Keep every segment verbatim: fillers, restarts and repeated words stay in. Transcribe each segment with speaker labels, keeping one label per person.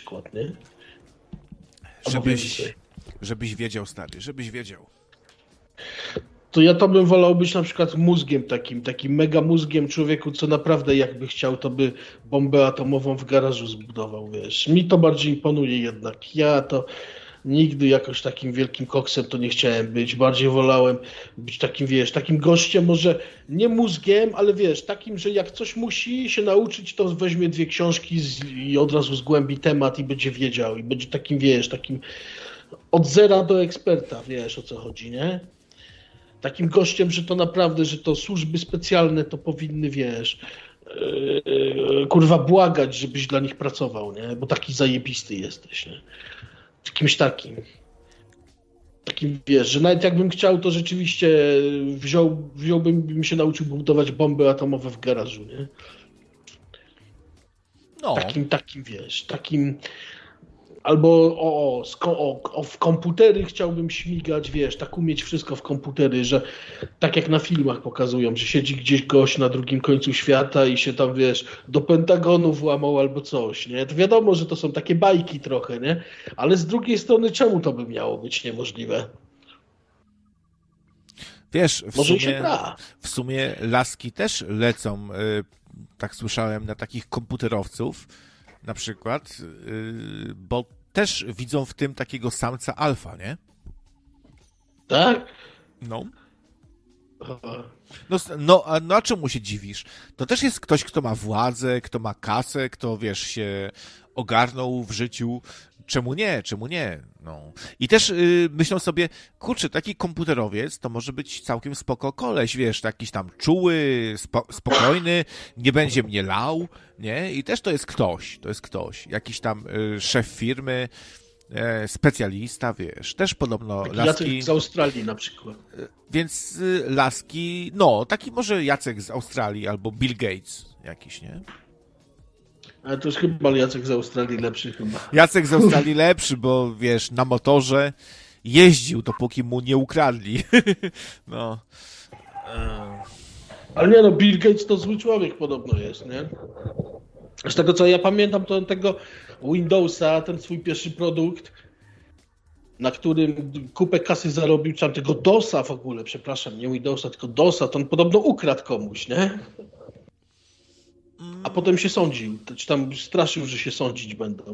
Speaker 1: przykład, nie?
Speaker 2: Żebyś, żebyś wiedział, stary, żebyś wiedział.
Speaker 1: To ja to bym wolał być na przykład mózgiem takim, takim mega mózgiem człowieku, co naprawdę jakby chciał, to by bombę atomową w garażu zbudował, wiesz. Mi to bardziej imponuje jednak. Ja to nigdy jakoś takim wielkim koksem to nie chciałem być. Bardziej wolałem być takim, wiesz, takim gościem, może nie mózgiem, ale wiesz, takim, że jak coś musi się nauczyć, to weźmie dwie książki z, i od razu zgłębi temat i będzie wiedział. I będzie takim, wiesz, takim od zera do eksperta, wiesz o co chodzi, nie? Takim gościem, że to naprawdę, że to służby specjalne to powinny, wiesz, yy, yy, kurwa błagać, żebyś dla nich pracował, nie? Bo taki zajebisty jesteś, nie? Kimś takim. Takim, wiesz, że nawet jakbym chciał, to rzeczywiście wziął, wziąłbym, bym się nauczył budować bomby atomowe w garażu, nie?
Speaker 2: No.
Speaker 1: Takim, takim, wiesz, takim... Albo o, o, o, w komputery chciałbym śmigać, wiesz, tak umieć wszystko w komputery, że tak jak na filmach pokazują, że siedzi gdzieś gość na drugim końcu świata i się tam, wiesz, do Pentagonu włamał albo coś, nie? To wiadomo, że to są takie bajki trochę, nie? Ale z drugiej strony czemu to by miało być niemożliwe?
Speaker 2: Wiesz, w
Speaker 1: Może
Speaker 2: sumie,
Speaker 1: się da.
Speaker 2: w sumie laski też lecą, tak słyszałem, na takich komputerowców, na przykład, yy, bo też widzą w tym takiego samca alfa, nie?
Speaker 1: Tak?
Speaker 2: No. No, no, a, no a czemu się dziwisz? To też jest ktoś, kto ma władzę, kto ma kasę, kto, wiesz, się ogarnął w życiu. Czemu nie? Czemu nie? No. I też yy, myślą sobie, kurczę, taki komputerowiec to może być całkiem spoko koleś, wiesz, jakiś tam czuły, spo, spokojny, nie będzie mnie lał, nie? I też to jest ktoś, to jest ktoś, jakiś tam yy, szef firmy, yy, specjalista, wiesz, też podobno
Speaker 1: Taki
Speaker 2: laski...
Speaker 1: Jacek z Australii na przykład.
Speaker 2: Yy, więc yy, laski, no, taki może Jacek z Australii albo Bill Gates jakiś, nie?
Speaker 1: Ale to jest chyba Jacek z Australii lepszy chyba.
Speaker 2: Jacek z Australii lepszy, bo wiesz, na motorze jeździł, dopóki mu nie ukradli. No.
Speaker 1: Ale nie no, Bill Gates to zły człowiek podobno jest, nie? Z tego co ja pamiętam, to tego Windowsa, ten swój pierwszy produkt, na którym kupę kasy zarobił, czy tam tego DOSa w ogóle, przepraszam, nie Windowsa, tylko DOSa, to on podobno ukradł komuś, nie? A potem się sądził, czy tam straszył, że się sądzić będą.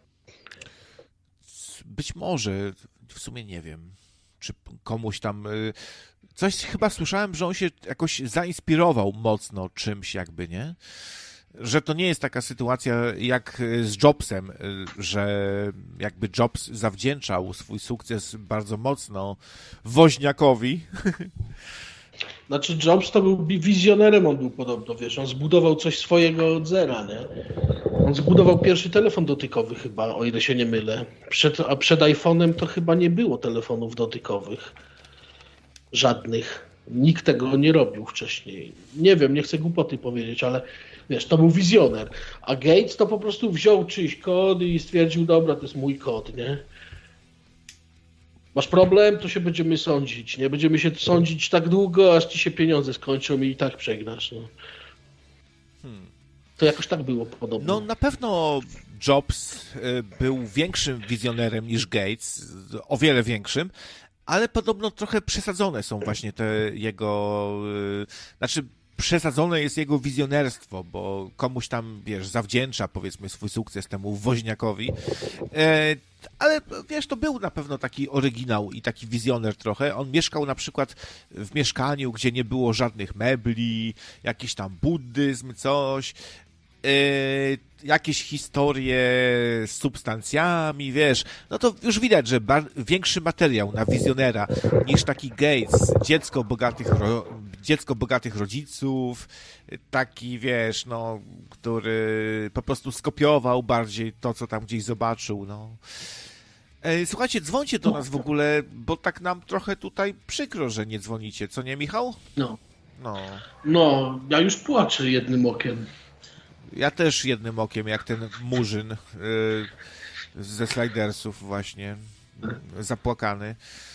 Speaker 2: Być może, w sumie nie wiem, czy komuś tam... Coś chyba słyszałem, że on się jakoś zainspirował mocno czymś jakby, nie? Że to nie jest taka sytuacja jak z Jobsem, że jakby Jobs zawdzięczał swój sukces bardzo mocno Woźniakowi.
Speaker 1: Znaczy Jobs to był wizjonerem, on był podobno, wiesz, on zbudował coś swojego od zera, nie? On zbudował pierwszy telefon dotykowy chyba, o ile się nie mylę. Przed, a przed iPhone'em to chyba nie było telefonów dotykowych. Żadnych. Nikt tego nie robił wcześniej. Nie wiem, nie chcę głupoty powiedzieć, ale wiesz, to był wizjoner. A Gates to po prostu wziął czyjś kod i stwierdził, dobra, to jest mój kod, nie? Masz problem, to się będziemy sądzić, nie? Będziemy się sądzić tak długo, aż ci się pieniądze skończą i i tak przegrasz, no. Hmm. To jakoś tak było podobno.
Speaker 2: No na pewno Jobs był większym wizjonerem niż Gates, o wiele większym, ale podobno trochę przesadzone są właśnie te jego... Znaczy przesadzone jest jego wizjonerstwo, bo komuś tam, wiesz, zawdzięcza, powiedzmy, swój sukces temu Woźniakowi. E, ale, wiesz, to był na pewno taki oryginał i taki wizjoner trochę. On mieszkał na przykład w mieszkaniu, gdzie nie było żadnych mebli, jakiś tam buddyzm, coś. E, jakieś historie z substancjami, wiesz, no to już widać, że bar- większy materiał na wizjonera niż taki Gates, dziecko bogatych, ro- dziecko bogatych rodziców, taki, wiesz, no, który po prostu skopiował bardziej to, co tam gdzieś zobaczył, no. E, słuchajcie, dzwońcie do nas w ogóle, bo tak nam trochę tutaj przykro, że nie dzwonicie, co nie, Michał?
Speaker 1: No.
Speaker 2: No.
Speaker 1: No, ja już płaczę jednym okiem.
Speaker 2: Ja też jednym okiem, jak ten Murzyn yy, ze Slidersów właśnie, zapłakany.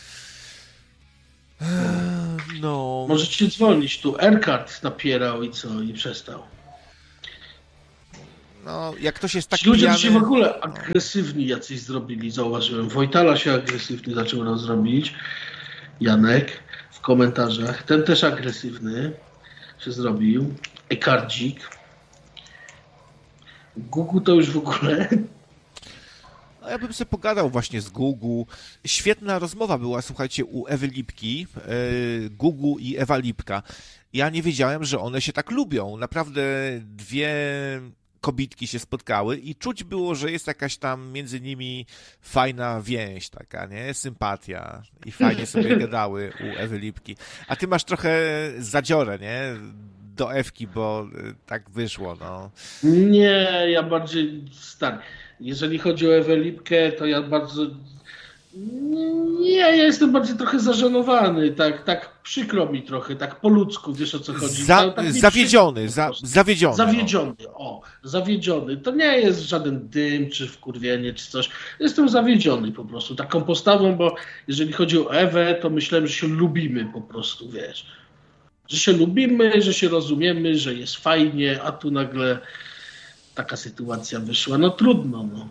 Speaker 2: No.
Speaker 1: Możecie dzwonić tu. Aircard napierał i co? I przestał.
Speaker 2: no, jak ktoś jest tak
Speaker 1: Ci ludzie
Speaker 2: pijany...
Speaker 1: się w ogóle agresywni jacyś zrobili, zauważyłem. Wojtala się agresywny zaczął nam zrobić. Janek w komentarzach. Ten też agresywny się zrobił. Ekardzik. Gugu to już w ogóle...
Speaker 2: No, ja bym sobie pogadał właśnie z Gugu. Świetna rozmowa była, słuchajcie, u Ewy Lipki, yy, Gugu i Ewa Lipka. Ja nie wiedziałem, że one się tak lubią. Naprawdę dwie kobitki się spotkały i czuć było, że jest jakaś tam między nimi fajna więź taka, nie? Sympatia. I fajnie sobie gadały u Ewy Lipki. A ty masz trochę zadziorę, nie? Do Ewki, bo tak wyszło, no.
Speaker 1: Nie, ja bardziej stary. Jeżeli chodzi o Ewę Lipkę, to ja bardzo... Nie, ja jestem bardziej trochę zażenowany, tak, tak przykro mi trochę, tak po ludzku, wiesz o co chodzi.
Speaker 2: Za,
Speaker 1: tak
Speaker 2: zawiedziony, za, zawiedziony.
Speaker 1: Zawiedziony, no. o, zawiedziony. To nie jest żaden dym, czy wkurwienie, czy coś. Jestem zawiedziony po prostu taką postawą, bo jeżeli chodzi o Ewę, to myślałem, że się lubimy po prostu, wiesz. Że się lubimy, że się rozumiemy, że jest fajnie, a tu nagle taka sytuacja wyszła. No trudno, no.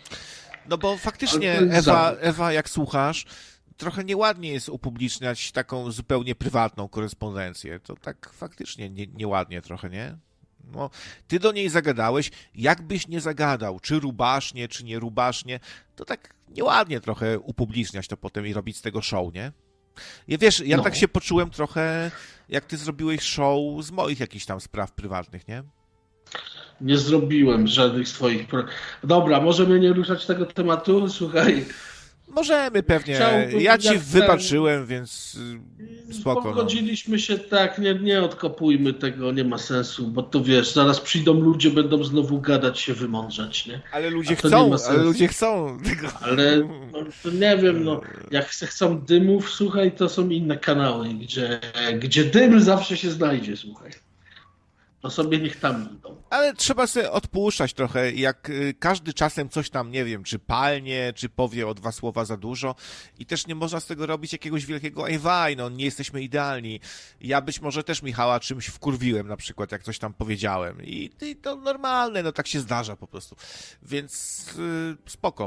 Speaker 2: No bo faktycznie, Ewa, Ewa, jak słuchasz, trochę nieładnie jest upubliczniać taką zupełnie prywatną korespondencję. To tak faktycznie nie, nieładnie trochę, nie? No, ty do niej zagadałeś, jakbyś nie zagadał, czy rubasznie, czy nie rubasznie, to tak nieładnie trochę upubliczniać to potem i robić z tego show, nie? Ja wiesz, ja no. tak się poczułem trochę, jak ty zrobiłeś show z moich jakichś tam spraw prywatnych, nie?
Speaker 1: Nie zrobiłem żadnych swoich... Pro... Dobra, możemy nie ruszać tego tematu? Słuchaj.
Speaker 2: Możemy pewnie. Chciałbym, ja ci wybaczyłem, ten... więc spoko.
Speaker 1: Pogodziliśmy się tak, nie, nie odkopujmy tego, nie ma sensu, bo to wiesz, zaraz przyjdą ludzie, będą znowu gadać, się wymądrzać, nie?
Speaker 2: Ale ludzie chcą, ale ludzie chcą tego.
Speaker 1: Ale no, to nie wiem, no, jak chcą dymów, słuchaj, to są inne kanały, gdzie, gdzie dym zawsze się znajdzie, słuchaj. To sobie niech tam idą.
Speaker 2: Ale trzeba sobie odpuszczać trochę, jak każdy czasem coś tam, nie wiem, czy palnie, czy powie o dwa słowa za dużo i też nie można z tego robić jakiegoś wielkiego ejwaj, no nie jesteśmy idealni. Ja być może też Michała czymś wkurwiłem na przykład, jak coś tam powiedziałem i, i to normalne, no tak się zdarza po prostu. Więc yy, spoko.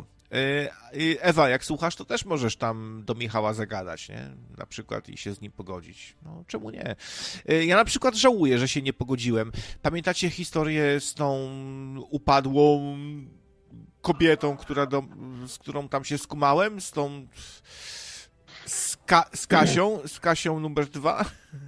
Speaker 2: Ewa, jak słuchasz, to też możesz tam do Michała zagadać, nie? Na przykład i się z nim pogodzić. No, czemu nie? Ja na przykład żałuję, że się nie pogodziłem. Pamiętacie historię z tą upadłą kobietą, która do, z którą tam się skumałem? Z tą... Z, Ka- z Kasią, z Kasią numer dwa,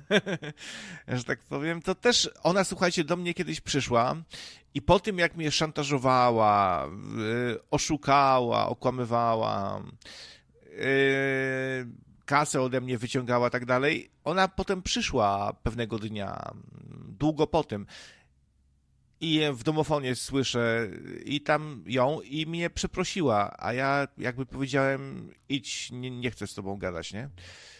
Speaker 2: że tak powiem, to też ona, słuchajcie, do mnie kiedyś przyszła i po tym, jak mnie szantażowała, yy, oszukała, okłamywała, yy, kasę ode mnie wyciągała, tak dalej, ona potem przyszła pewnego dnia, długo po tym, i w domofonie słyszę i tam ją i mnie przeprosiła, a ja jakby powiedziałem, idź, nie, nie chcę z tobą gadać, nie?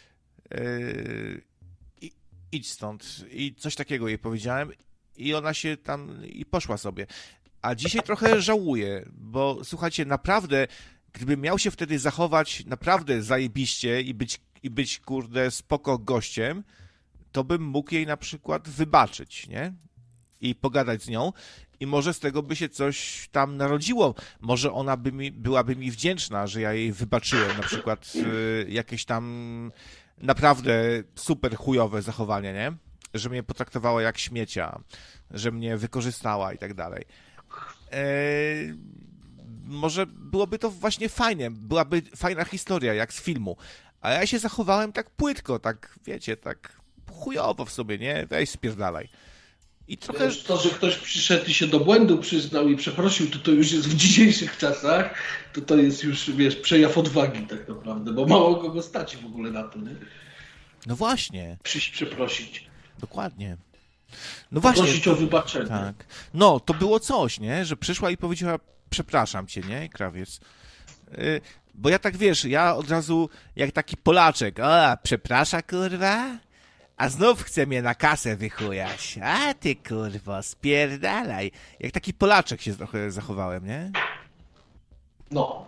Speaker 2: Yy, idź stąd. I coś takiego jej powiedziałem i ona się tam i poszła sobie. A dzisiaj trochę żałuję, bo słuchajcie, naprawdę, gdybym miał się wtedy zachować naprawdę zajebiście i być, i być kurde, spoko gościem, to bym mógł jej na przykład wybaczyć, nie? I pogadać z nią i może z tego by się coś tam narodziło. Może ona by mi, byłaby mi wdzięczna, że ja jej wybaczyłem na przykład y, jakieś tam naprawdę super chujowe zachowanie, nie? Że mnie potraktowała jak śmiecia, że mnie wykorzystała i tak dalej. E, może byłoby to właśnie fajnie, byłaby fajna historia, jak z filmu. A ja się zachowałem tak płytko, tak, wiecie, tak chujowo w sobie, nie? Weź spierdalaj. I trochę...
Speaker 1: Wiesz, to, że ktoś przyszedł i się do błędu przyznał i przeprosił, to to już jest w dzisiejszych czasach, to to jest już, wiesz, przejaw odwagi tak naprawdę, bo mało kogo stać w ogóle na to, nie?
Speaker 2: No właśnie.
Speaker 1: Przyjść przeprosić.
Speaker 2: Dokładnie. No właśnie.
Speaker 1: Prosić o wybaczenie.
Speaker 2: Tak. No, to było coś, nie? Że przyszła i powiedziała, przepraszam cię, nie, krawiec? Yy, bo ja tak, wiesz, ja od razu, jak taki Polaczek, a, przeprasza, kurwa? A znów chce mnie na kasę wychujać. A ty, kurwo, spierdalaj. Jak taki Polaczek się trochę zachowałem, nie?
Speaker 1: No.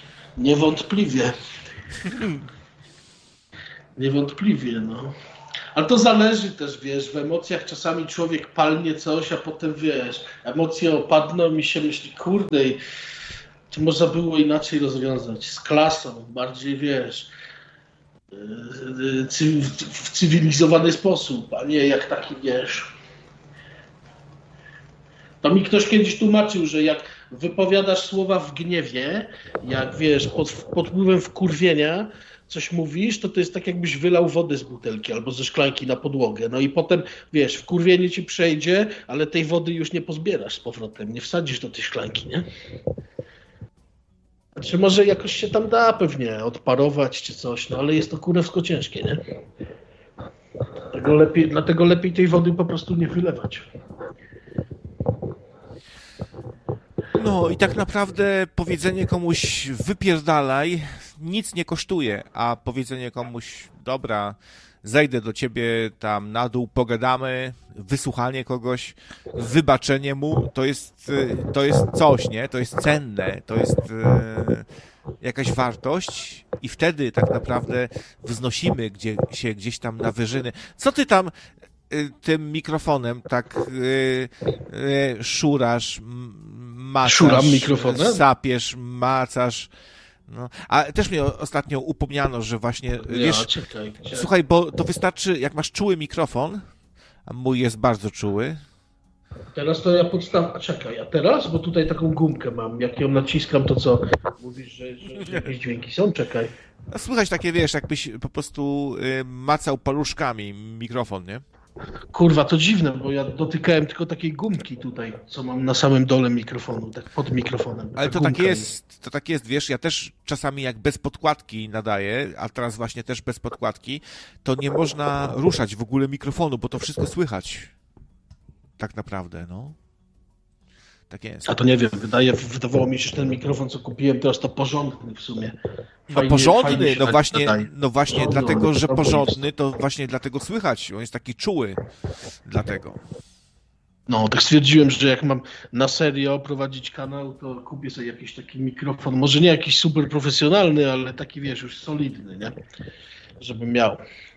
Speaker 1: Niewątpliwie. Niewątpliwie, no. Ale to zależy też, wiesz, w emocjach czasami człowiek palnie coś, a potem, wiesz, emocje opadną i się myśli, kurde, to można było inaczej rozwiązać, z klasą, bardziej, wiesz, w cywilizowany sposób, a nie jak taki, wiesz. To mi ktoś kiedyś tłumaczył, że jak wypowiadasz słowa w gniewie, jak, wiesz, pod, pod wpływem wkurwienia, coś mówisz, to to jest tak, jakbyś wylał wodę z butelki albo ze szklanki na podłogę. No i potem, wiesz, wkurwienie ci przejdzie, ale tej wody już nie pozbierasz z powrotem, nie wsadzisz do tej szklanki, nie? Znaczy może jakoś się tam da pewnie odparować czy coś, no ale jest to kurewsko ciężkie, nie? Dlatego lepiej, dlatego lepiej tej wody po prostu nie wylewać.
Speaker 2: No i tak naprawdę powiedzenie komuś wypierdalaj nic nie kosztuje, a powiedzenie komuś dobra, zejdę do ciebie tam na dół, pogadamy, wysłuchanie kogoś, wybaczenie mu, to jest, to jest coś, nie? To jest cenne, to jest e, jakaś wartość i wtedy tak naprawdę wznosimy gdzie, się gdzieś tam na wyżyny. Co ty tam tym mikrofonem tak y, y, szurasz, macasz,
Speaker 1: Szuram mikrofonem?
Speaker 2: sapiesz, macasz. No. A też mnie ostatnio upomniano, że właśnie,
Speaker 1: Ja,
Speaker 2: wiesz,
Speaker 1: czekaj, czekaj.
Speaker 2: słuchaj, bo to wystarczy, jak masz czuły mikrofon, a mój jest bardzo czuły.
Speaker 1: Teraz to ja podstaw... Czekaj, a teraz? Bo tutaj taką gumkę mam. Jak ją naciskam, to co? Mówisz, że, że, że jakieś dźwięki są? Czekaj.
Speaker 2: No, słychać takie, wiesz, jakbyś po prostu y, macał paluszkami mikrofon, nie?
Speaker 1: Kurwa, to dziwne, bo ja dotykałem tylko takiej gumki tutaj, co mam na samym dole mikrofonu, tak pod mikrofonem.
Speaker 2: Ale to
Speaker 1: gumka
Speaker 2: tak jest, to tak jest, wiesz, ja też czasami jak bez podkładki nadaję, a teraz właśnie też bez podkładki, to nie można ruszać w ogóle mikrofonu, bo to wszystko słychać. Tak naprawdę, no. Tak jest.
Speaker 1: A to nie wiem, wydaje, wydawało mi się, że ten mikrofon, co kupiłem teraz, to porządny w sumie.
Speaker 2: Fajnie, no porządny,
Speaker 1: fajnie
Speaker 2: no
Speaker 1: tak
Speaker 2: właśnie,
Speaker 1: nadaje.
Speaker 2: no właśnie
Speaker 1: No,
Speaker 2: dlatego,
Speaker 1: no,
Speaker 2: że
Speaker 1: to
Speaker 2: porządny,
Speaker 1: jest.
Speaker 2: to właśnie dlatego słychać. On jest taki czuły. Dlatego.
Speaker 1: No, tak stwierdziłem, że jak mam na serio prowadzić kanał, to kupię sobie jakiś taki mikrofon, może nie jakiś super profesjonalny, ale taki, wiesz, już solidny, nie? Żebym miał.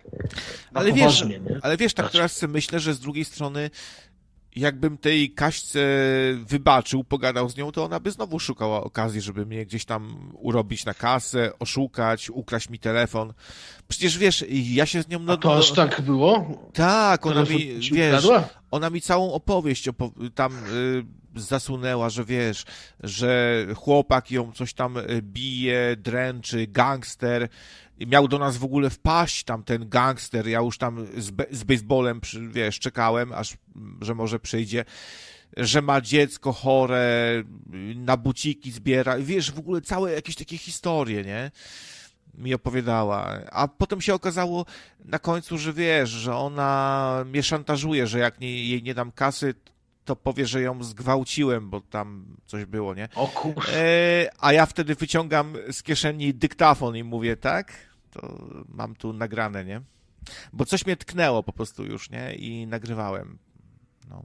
Speaker 1: Na
Speaker 2: Ale wiesz,
Speaker 1: poważnie, nie?
Speaker 2: ale wiesz, tak teraz sobie myślę, że z drugiej strony jakbym tej Kaśce wybaczył, pogadał z nią, to ona by znowu szukała okazji, żeby mnie gdzieś tam urobić na kasę, oszukać, ukraść mi telefon. Przecież wiesz, ja się z nią... No,
Speaker 1: A to aż tak było?
Speaker 2: tak, ona
Speaker 1: Telefon
Speaker 2: mi,
Speaker 1: ci
Speaker 2: wiesz,
Speaker 1: ukradła?
Speaker 2: ona mi całą opowieść opo- tam y, zasunęła, że wiesz, że chłopak ją coś tam bije, dręczy, gangster. I miał do nas w ogóle wpaść tam ten gangster, ja już tam z, be- z baseballem, przy, wiesz, czekałem, aż, że może przyjdzie, że ma dziecko chore, na buciki zbiera, wiesz, w ogóle całe jakieś takie historie, nie? Mi opowiadała. A potem się okazało na końcu, że wiesz, że ona mnie szantażuje, że jak nie, jej nie dam kasy, to powie, że ją zgwałciłem, bo tam coś było, nie?
Speaker 1: O kurwa.
Speaker 2: E, a ja wtedy wyciągam z kieszeni dyktafon i mówię, tak? To mam tu nagrane, nie? Bo coś mnie tknęło po prostu już, nie? I nagrywałem. No.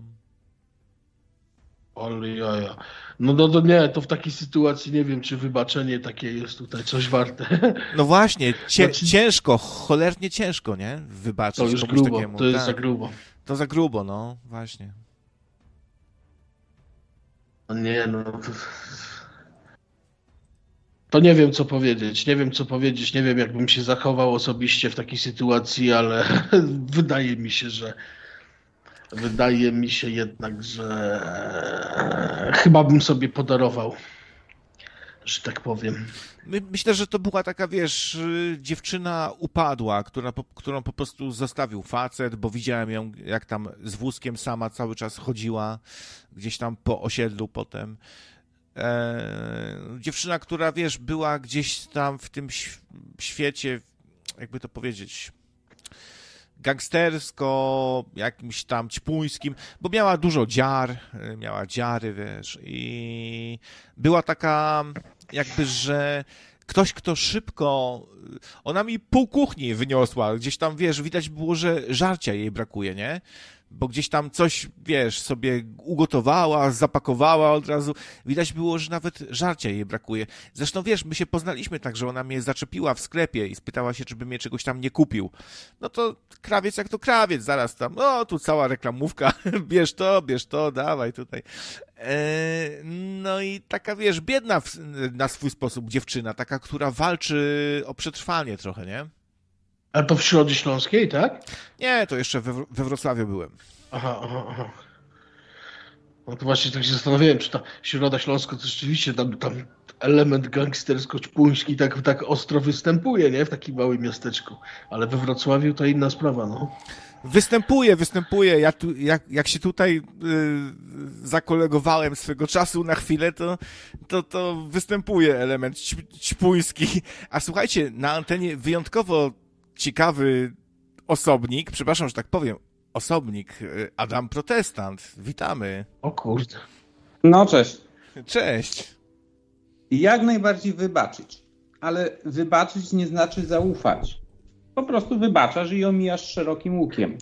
Speaker 1: Ale jaja. No, no to nie, to w takiej sytuacji nie wiem, czy wybaczenie takie jest tutaj coś warte.
Speaker 2: No właśnie, cie,
Speaker 1: Znaczy-
Speaker 2: ciężko, cholernie ciężko, nie? Wybaczyć
Speaker 1: To już
Speaker 2: komuś
Speaker 1: grubo,
Speaker 2: takiemu.
Speaker 1: to jest
Speaker 2: tak.
Speaker 1: za grubo.
Speaker 2: To za grubo, no, właśnie.
Speaker 1: No nie, no. To... to nie wiem, co powiedzieć. Nie wiem, co powiedzieć. Nie wiem, jakbym się zachował osobiście w takiej sytuacji, ale wydaje mi się, że wydaje mi się jednak, że chyba bym sobie podarował, że tak powiem.
Speaker 2: My, myślę, że to była taka, wiesz, dziewczyna upadła, która, po, którą po prostu zostawił facet, bo widziałem ją, jak tam z wózkiem sama cały czas chodziła, gdzieś tam po osiedlu potem. E, dziewczyna, która, wiesz, była gdzieś tam w tym świecie, jakby to powiedzieć, gangstersko, jakimś tam ćpuńskim, bo miała dużo dziar, miała dziary, wiesz, i była taka jakby, że ktoś, kto szybko, ona mi pół kuchni wyniosła, gdzieś tam, wiesz, widać było, że żarcia jej brakuje, nie? bo gdzieś tam coś, wiesz, sobie ugotowała, zapakowała od razu. Widać było, że nawet żarcia jej brakuje. Zresztą, wiesz, my się poznaliśmy tak, że ona mnie zaczepiła w sklepie i spytała się, czy bym mnie czegoś tam nie kupił. No to krawiec jak to krawiec, zaraz tam, no tu cała reklamówka, bierz to, bierz to, dawaj tutaj. Eee, no i taka, wiesz, biedna w, na swój sposób dziewczyna, taka, która walczy o przetrwanie trochę, nie?
Speaker 1: A to w Środzie Śląskiej, tak?
Speaker 2: Nie, to jeszcze we, we Wrocławiu byłem.
Speaker 1: Aha, aha, aha. No to właśnie tak się zastanawiałem, czy ta Środa Śląska to rzeczywiście tam, tam element gangstersko-ćpuński tak, tak ostro występuje, nie? W takim małym miasteczku. Ale we Wrocławiu to inna sprawa, no.
Speaker 2: Występuje, występuje. Ja tu, jak, jak się tutaj y, zakolegowałem swego czasu na chwilę, to, to, to występuje element ćpuński. A słuchajcie, na antenie wyjątkowo ciekawy osobnik, przepraszam, że tak powiem, osobnik, Adam Protestant. Witamy.
Speaker 1: O kurde.
Speaker 3: No cześć.
Speaker 2: Cześć.
Speaker 3: Jak najbardziej wybaczyć, ale wybaczyć nie znaczy zaufać. Po prostu wybaczasz i omijasz szerokim łukiem.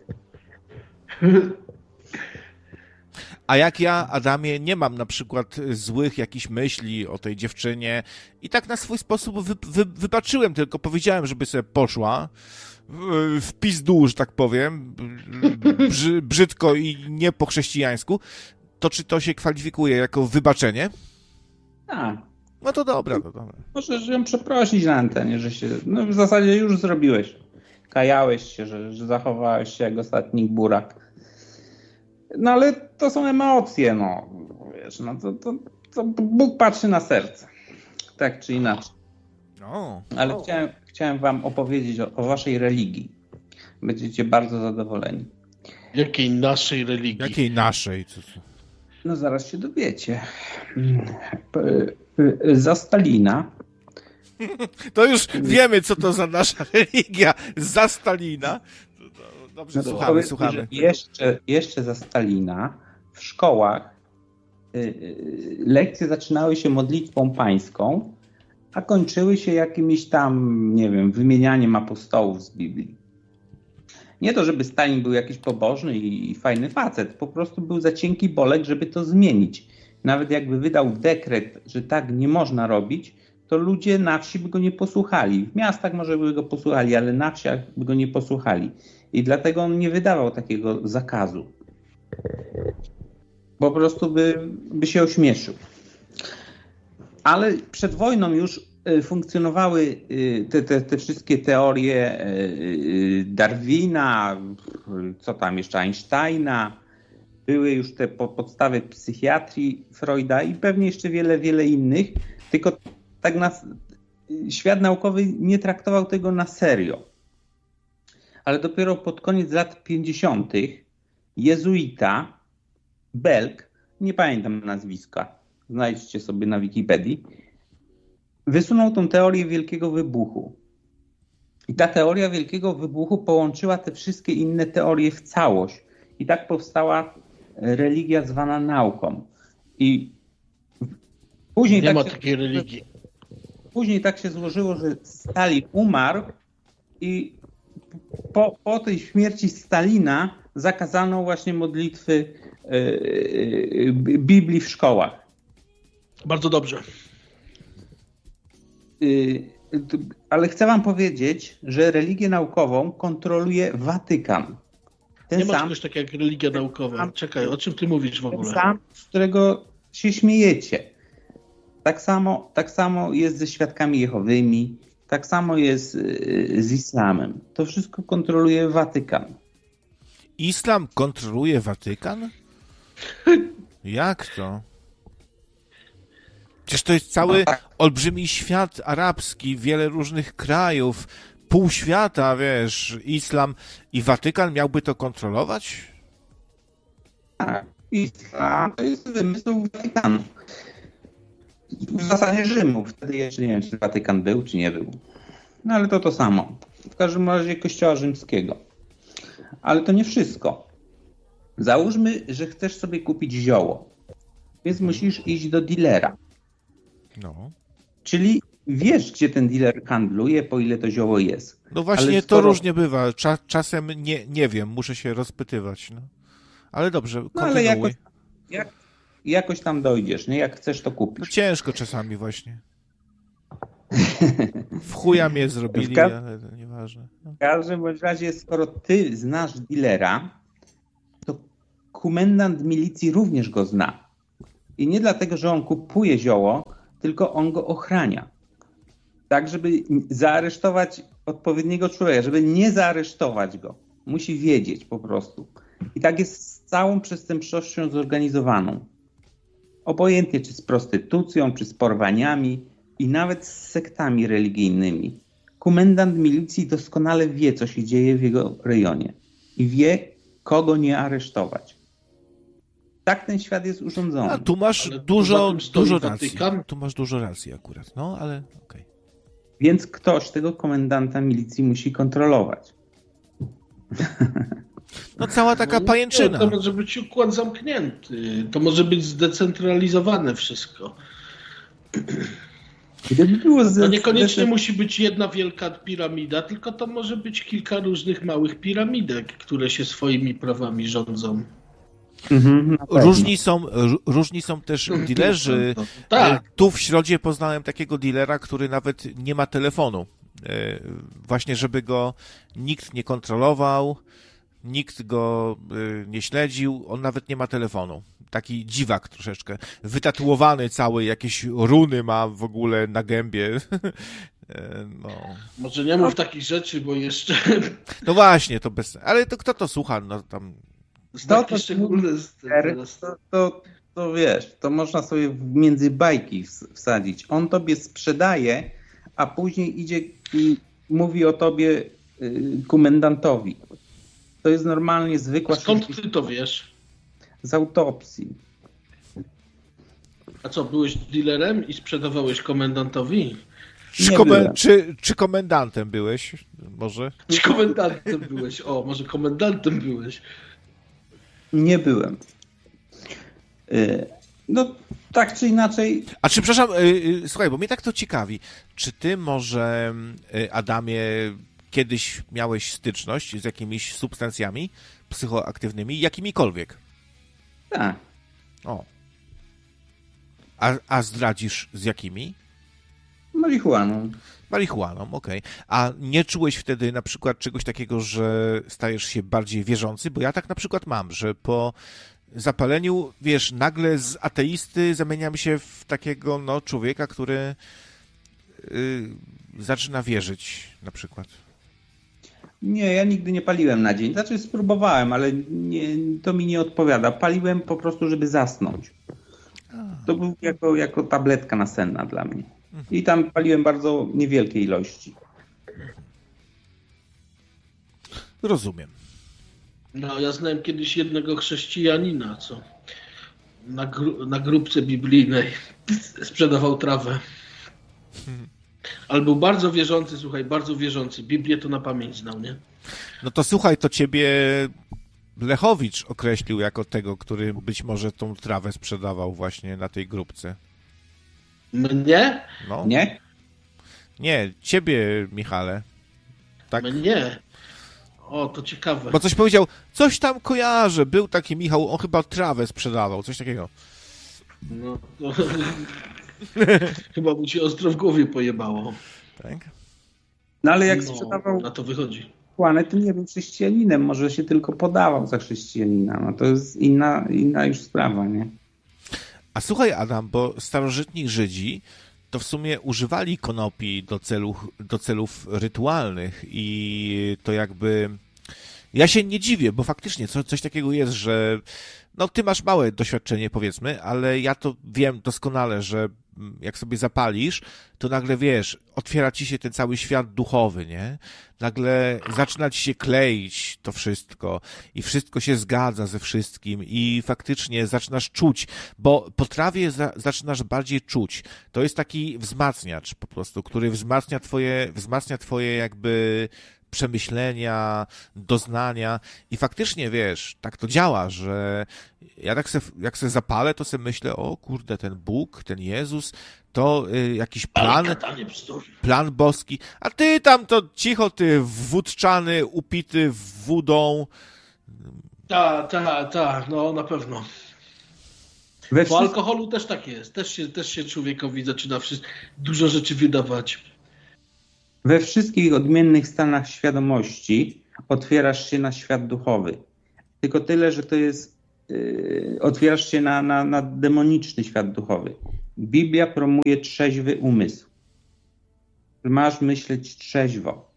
Speaker 2: A jak ja, Adamie, nie mam na przykład złych jakichś myśli o tej dziewczynie i tak na swój sposób wy, wy, wybaczyłem, tylko powiedziałem, żeby sobie poszła w, w pizdu, że tak powiem, brzy, brzydko i nie po chrześcijańsku, to czy to się kwalifikuje jako wybaczenie?
Speaker 3: Tak.
Speaker 2: No to dobra, to dobra.
Speaker 3: Możesz ją przeprosić na antenie, że się, no w zasadzie już zrobiłeś. Kajałeś się, że, że zachowałeś się jak ostatni burak. No ale to są emocje, no. Wiesz, no to, to, to Bóg patrzy na serce. Tak czy inaczej.
Speaker 2: No.
Speaker 3: Ale
Speaker 2: O.
Speaker 3: chciałem, chciałem wam opowiedzieć o, o waszej religii. Będziecie bardzo zadowoleni.
Speaker 1: Jakiej naszej religii?
Speaker 2: Jakiej naszej? Co, co?
Speaker 3: No zaraz się dowiecie. Za Stalina.
Speaker 2: To już wiemy, co to za nasza religia. Za Stalina. To, to, dobrze,
Speaker 3: No to
Speaker 2: słuchamy,
Speaker 3: powiem ci,
Speaker 2: słuchamy.
Speaker 3: że Jeszcze, jeszcze za Stalina w szkołach y, y, lekcje zaczynały się modlitwą pańską, a kończyły się jakimiś tam, nie wiem, wymienianiem apostołów z Biblii. Nie to, żeby Stalin był jakiś pobożny i, i fajny facet, po prostu był za cienki bolek, żeby to zmienić. Nawet jakby wydał dekret, że tak nie można robić, to ludzie na wsi by go nie posłuchali. W miastach może by go posłuchali, ale na wsiach by go nie posłuchali. I dlatego on nie wydawał takiego zakazu. Po prostu by, by się ośmieszył. Ale przed wojną już funkcjonowały te, te, te wszystkie teorie Darwina, co tam jeszcze, Einsteina. Były już te podstawy psychiatrii Freuda i pewnie jeszcze wiele, wiele innych. Tylko tak na, świat naukowy nie traktował tego na serio. Ale dopiero pod koniec lat pięćdziesiątych jezuita, Belk, nie pamiętam nazwiska, znajdźcie sobie na Wikipedii, wysunął tą teorię Wielkiego Wybuchu. I ta teoria Wielkiego Wybuchu połączyła te wszystkie inne teorie w całość. I tak powstała religia zwana nauką. I później
Speaker 1: Nie
Speaker 3: tak
Speaker 1: ma
Speaker 3: się,
Speaker 1: takiej religii.
Speaker 3: Później tak się złożyło, że Stalin umarł i po, po tej śmierci Stalina zakazano właśnie modlitwy yy, Biblii w szkołach.
Speaker 1: Bardzo dobrze.
Speaker 3: Yy, ale chcę wam powiedzieć, że religię naukową kontroluje Watykan. Ten
Speaker 1: Nie ma
Speaker 3: sam,
Speaker 1: czegoś takiego jak religia naukowa. Czekaj, o czym ty mówisz w
Speaker 3: ten
Speaker 1: ogóle?
Speaker 3: sam, z którego się śmiejecie. Tak samo, tak samo jest ze świadkami Jehowymi, tak samo jest yy, z islamem. To wszystko kontroluje Watykan.
Speaker 2: Islam kontroluje Watykan? Jak to? Przecież to jest cały olbrzymi świat arabski, wiele różnych krajów, pół świata, wiesz, islam i Watykan miałby to kontrolować?
Speaker 3: Tak, islam to jest wymysł Watykanu. W zasadzie Rzymu. Wtedy jeszcze nie wiem, czy Watykan był, czy nie był. No ale to to samo. W każdym razie Kościoła Rzymskiego. Ale to nie wszystko. Załóżmy, że chcesz sobie kupić zioło. Więc musisz iść do dealera.
Speaker 2: No.
Speaker 3: Czyli wiesz, gdzie ten dealer handluje, po ile to zioło jest.
Speaker 2: No właśnie,
Speaker 3: Ale
Speaker 2: to
Speaker 3: skoro...
Speaker 2: różnie bywa. Cza- czasem nie, nie wiem, muszę się rozpytywać. No. Ale dobrze,
Speaker 3: no, ale jakoś, jak, jakoś tam dojdziesz, nie? Jak chcesz, to kupisz.
Speaker 2: No ciężko czasami właśnie. W chuja mnie zrobili,
Speaker 3: ka-
Speaker 2: ale to nieważne. No.
Speaker 3: W każdym bądź razie, skoro ty znasz dealera, to komendant milicji również go zna. I nie dlatego, że on kupuje zioło, tylko on go ochrania. Tak, żeby zaaresztować odpowiedniego człowieka, żeby nie zaaresztować go. Musi wiedzieć po prostu. I tak jest z całą przestępczością zorganizowaną. Obojętnie czy z prostytucją, czy z porwaniami i nawet z sektami religijnymi. Komendant milicji doskonale wie, co się dzieje w jego rejonie. I wie, kogo nie aresztować. Tak ten świat jest urządzony.
Speaker 2: A tu masz
Speaker 1: Ale
Speaker 2: dużo, dużo racji.
Speaker 1: Watykan.
Speaker 2: Tu masz dużo racji akurat, no ale okej. Okay.
Speaker 3: Więc ktoś tego komendanta milicji musi kontrolować.
Speaker 2: No cała taka
Speaker 1: No,
Speaker 2: pajęczyna.
Speaker 1: Nie, to może być układ zamknięty. To może być zdecentralizowane wszystko.
Speaker 3: Gdyby było
Speaker 1: No
Speaker 3: ze-
Speaker 1: niekoniecznie
Speaker 3: ze-
Speaker 1: musi być jedna wielka piramida, tylko to może być kilka różnych małych piramidek, które się swoimi prawami rządzą.
Speaker 3: Mhm, na pewno.
Speaker 2: Różni są, ró- różni są też dealerzy.
Speaker 1: Tak.
Speaker 2: Tu w Środzie poznałem takiego dealera, który nawet nie ma telefonu. E, Właśnie, żeby go nikt nie kontrolował, nikt go e, nie śledził, on nawet nie ma telefonu. Taki dziwak troszeczkę. Wytatuowany cały, jakieś runy ma w ogóle na gębie. E, No.
Speaker 1: Może nie mów takich rzeczy, bo jeszcze
Speaker 2: no właśnie, to bez... Ale to kto to słucha? No tam...
Speaker 1: znaki
Speaker 3: to-
Speaker 1: szczególne z teraz.
Speaker 3: To, to, to wiesz, to można sobie między bajki ws- wsadzić. On tobie sprzedaje, a później idzie i mówi o tobie y, komendantowi. To jest normalnie zwykła
Speaker 1: Skąd
Speaker 3: sztuczka
Speaker 1: ty to wiesz?
Speaker 3: z autopsji.
Speaker 1: A co, byłeś dealerem i sprzedawałeś komendantowi?
Speaker 2: Czy,
Speaker 3: Nie
Speaker 2: komen-
Speaker 3: byłem.
Speaker 2: czy, czy komendantem byłeś? Może?
Speaker 1: Czy komendantem byłeś? O, może komendantem byłeś.
Speaker 3: Nie byłem. Y, no, tak czy inaczej,
Speaker 2: A czy, przepraszam, y, y, słuchaj, bo mnie tak to ciekawi. Czy ty może, y, Adamie, kiedyś miałeś styczność z jakimiś substancjami psychoaktywnymi, jakimikolwiek?
Speaker 3: tak.
Speaker 2: O. A, a zdradzisz z jakimi?
Speaker 3: Marihuaną.
Speaker 2: Marihuaną, okej. A nie czułeś wtedy na przykład czegoś takiego, że stajesz się bardziej wierzący? Bo ja tak na przykład mam, że po zapaleniu, wiesz, nagle z ateisty zamieniam się w takiego, no, człowieka, który y, zaczyna wierzyć na przykład.
Speaker 3: Nie, ja nigdy nie paliłem na dzień. Znaczy spróbowałem, ale nie, to mi nie odpowiada. Paliłem po prostu, żeby zasnąć. To był jako, jako tabletka nasenna dla mnie. I tam paliłem bardzo niewielkie ilości.
Speaker 2: Rozumiem.
Speaker 1: No, ja znałem kiedyś jednego chrześcijanina, co na, gru- na grupce biblijnej sprzedawał trawę. Ale był bardzo wierzący, słuchaj, bardzo wierzący. Biblię to na pamięć znał, nie?
Speaker 2: No to słuchaj, to ciebie Lechowicz określił jako tego, który być może tą trawę sprzedawał właśnie na tej grupce.
Speaker 1: Mnie?
Speaker 2: No.
Speaker 3: Nie?
Speaker 2: Nie, ciebie, Michale. Tak?
Speaker 1: Mnie? O, to ciekawe.
Speaker 2: Bo coś powiedział, coś tam kojarzę, był taki Michał, on chyba trawę sprzedawał, coś takiego.
Speaker 1: No, to... Chyba mu się ostro w głowie pojebało.
Speaker 2: Tak?
Speaker 3: No ale jak
Speaker 1: No,
Speaker 3: sprzedawał
Speaker 1: na to wychodzi.
Speaker 3: marihuanę, to nie był chrześcijaninem. Może się tylko podawał za chrześcijanina. No to jest inna, inna już sprawa, nie?
Speaker 2: A słuchaj, Adam, bo starożytni Żydzi to w sumie używali konopi do celów, do celów rytualnych i to jakby... Ja się nie dziwię, bo faktycznie co, coś takiego jest, że no ty masz małe doświadczenie, powiedzmy, ale ja to wiem doskonale, że jak sobie zapalisz, to nagle wiesz, otwiera ci się ten cały świat duchowy, nie? Nagle zaczyna ci się kleić to wszystko i wszystko się zgadza ze wszystkim i faktycznie zaczynasz czuć, bo po trawie za, zaczynasz bardziej czuć. To jest taki wzmacniacz po prostu, który wzmacnia twoje, wzmacnia twoje jakby przemyślenia, doznania i faktycznie, wiesz, tak to działa, że ja tak se, jak se zapalę, to sobie myślę, o kurde, ten Bóg, ten Jezus, to y, jakiś plan, plan boski, a ty tam to cicho, ty wódczany, upity wodą,
Speaker 1: Tak, tak, tak, no na pewno.
Speaker 3: We
Speaker 1: Po
Speaker 3: wszystkim,
Speaker 1: alkoholu też tak jest. Też się, też się człowiekowi zaczyna wszy- dużo rzeczy wydawać.
Speaker 3: we wszystkich odmiennych stanach świadomości otwierasz się na świat duchowy. Tylko tyle, że to jest, yy, otwierasz się na, na, na demoniczny świat duchowy. Biblia promuje trzeźwy umysł. Masz myśleć trzeźwo.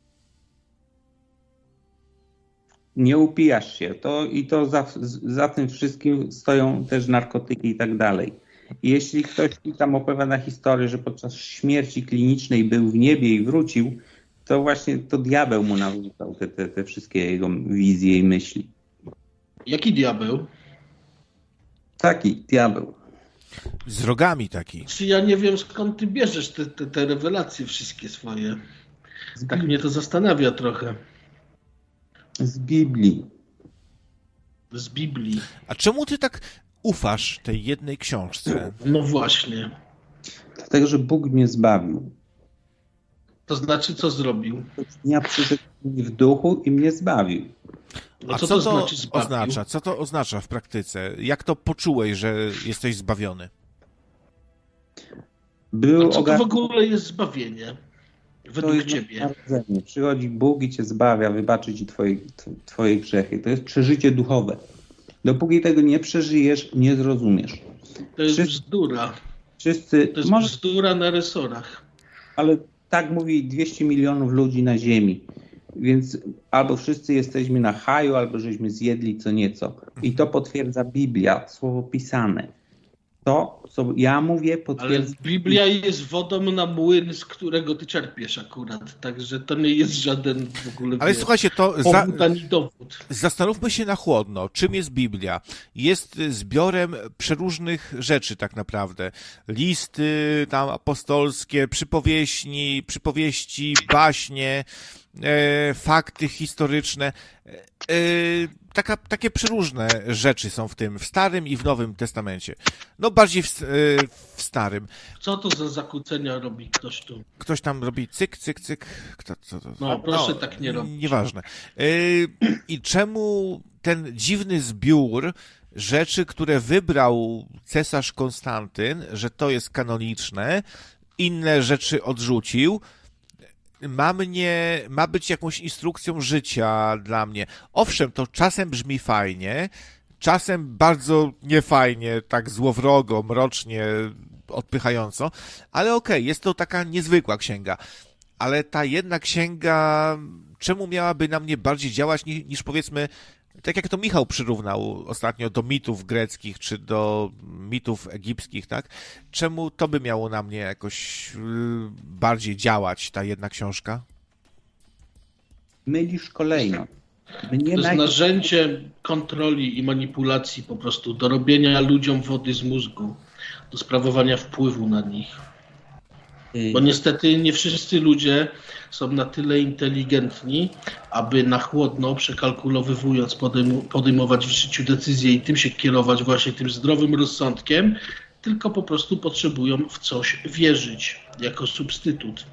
Speaker 3: Nie upijasz się. To, I to za, za tym wszystkim stoją też narkotyki i tak dalej. I jeśli ktoś ci tam opowiada historię, że podczas śmierci klinicznej był w niebie i wrócił, to właśnie to diabeł mu narzucał te, te, te wszystkie jego wizje i myśli.
Speaker 1: Jaki diabeł?
Speaker 3: Taki diabeł.
Speaker 2: Z rogami taki.
Speaker 1: Czy ja nie wiem, skąd ty bierzesz te, te, te rewelacje wszystkie swoje. Tak mnie to zastanawia trochę.
Speaker 3: Z Biblii.
Speaker 1: Z Biblii.
Speaker 2: A czemu ty tak ufasz tej jednej książce?
Speaker 1: No właśnie.
Speaker 3: Dlatego, że Bóg mnie zbawił.
Speaker 1: To znaczy, co zrobił?
Speaker 3: Dnia przyszedł w duchu i mnie zbawił.
Speaker 1: No
Speaker 2: A
Speaker 1: co,
Speaker 2: co
Speaker 1: to,
Speaker 2: to
Speaker 1: znaczy zbawił?
Speaker 2: oznacza? Co to oznacza w praktyce? Jak to poczułeś, że jesteś zbawiony?
Speaker 3: Był
Speaker 1: A co to
Speaker 3: ogar-
Speaker 1: w ogóle jest zbawienie?
Speaker 3: to
Speaker 1: Według
Speaker 3: jest
Speaker 1: ciebie.
Speaker 3: narodzenie. Przychodzi Bóg i cię zbawia, wybaczy ci twoje, twoje grzechy. To jest przeżycie duchowe. Dopóki tego nie przeżyjesz, nie zrozumiesz.
Speaker 1: To jest
Speaker 3: Wszyscy-
Speaker 1: bzdura.
Speaker 3: Wszyscy,
Speaker 1: To jest
Speaker 3: może,
Speaker 1: bzdura na resorach.
Speaker 3: ale tak mówi dwieście milionów ludzi na ziemi. Więc albo wszyscy jesteśmy na haju, albo żeśmy zjedli co nieco. I to potwierdza Biblia, słowo pisane. To, co ja mówię,
Speaker 1: Ale
Speaker 3: potwierdza...
Speaker 1: Biblia jest wodą na młyn, z którego ty czerpiesz akurat. Także to nie jest żaden w ogóle
Speaker 2: Ale
Speaker 1: wie,
Speaker 2: słuchajcie, to za,
Speaker 1: powód ani dowód.
Speaker 2: zastanówmy się na chłodno, czym jest Biblia. Jest zbiorem przeróżnych rzeczy tak naprawdę. Listy tam apostolskie, przypowieści, przypowieści, baśnie, e, fakty historyczne. E, taka, takie przeróżne rzeczy są w tym, w Starym i w Nowym Testamencie. No bardziej w, e, w Starym.
Speaker 1: Co to za zakłócenia robi ktoś tu?
Speaker 2: Ktoś tam robi cyk, cyk, cyk. Kto, co to?
Speaker 1: No, proszę tak nie robić.
Speaker 2: Nieważne. Yy, I czemu ten dziwny zbiór rzeczy, które wybrał cesarz Konstantyn, że to jest kanoniczne, inne rzeczy odrzucił, ma mnie, ma być jakąś instrukcją życia dla mnie. Owszem, to czasem brzmi fajnie, czasem bardzo niefajnie, tak złowrogo, mrocznie, odpychająco, ale okej, jest to taka niezwykła księga. Ale ta jedna księga, czemu miałaby na mnie bardziej działać niż, niż powiedzmy, tak jak to Michał przyrównał ostatnio do mitów greckich, czy do mitów egipskich, tak? Czemu to by miało na mnie jakoś yy, bardziej działać, ta jedna książka?
Speaker 3: Mylisz kolejno. Mnie
Speaker 1: To jest
Speaker 3: najpierw-
Speaker 1: narzędzie kontroli i manipulacji po prostu, do robienia ludziom wody z mózgu, do sprawowania wpływu na nich. Bo niestety nie wszyscy ludzie są na tyle inteligentni, aby na chłodno, przekalkulowywując, podejm- podejmować w życiu decyzje i tym się kierować właśnie tym zdrowym rozsądkiem, tylko po prostu potrzebują w coś wierzyć jako substytut.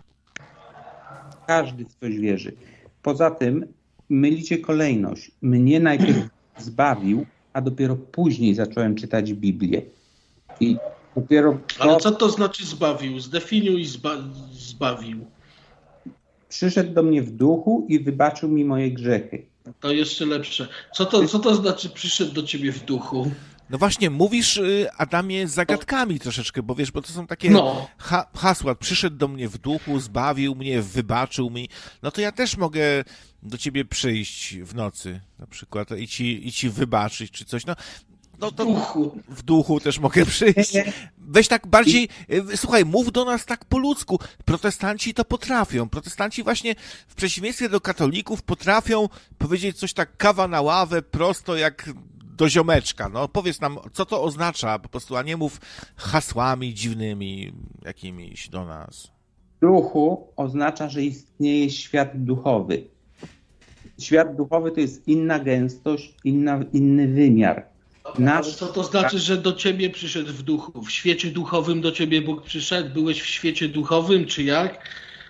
Speaker 3: Każdy w coś wierzy. Poza tym mylicie kolejność. Mnie najpierw zbawił, a dopiero później zacząłem czytać Biblię. I dopiero to
Speaker 1: Ale co to znaczy zbawił? Zdefiniuj zba- zbawił.
Speaker 3: przyszedł do mnie w duchu i wybaczył mi moje grzechy.
Speaker 1: To jeszcze lepsze. Co to, co to znaczy przyszedł do ciebie w duchu?
Speaker 2: No właśnie, mówisz, y, Adamie, zagadkami troszeczkę, bo wiesz, bo to są takie
Speaker 1: No.
Speaker 2: ha- hasła. Przyszedł do mnie w duchu, zbawił mnie, wybaczył mi. No to ja też mogę do ciebie przyjść w nocy na przykład i ci, i ci wybaczyć czy coś. No, no to
Speaker 1: Duchu.
Speaker 2: w duchu też mogę przyjść. Weź tak bardziej, y, słuchaj, mów do nas tak po ludzku. Protestanci to potrafią. Protestanci właśnie w przeciwieństwie do katolików potrafią powiedzieć coś tak kawa na ławę, prosto jak do ziomeczka. No powiedz nam, co to oznacza po prostu, a nie mów hasłami dziwnymi jakimiś do nas.
Speaker 3: Duchu oznacza, że istnieje świat duchowy. Świat duchowy to jest inna gęstość, inna, inny wymiar.
Speaker 1: Ale
Speaker 3: Nasz,
Speaker 1: co to znaczy, że do ciebie przyszedł w duchu? W świecie duchowym do ciebie Bóg przyszedł? Byłeś w świecie duchowym, czy jak?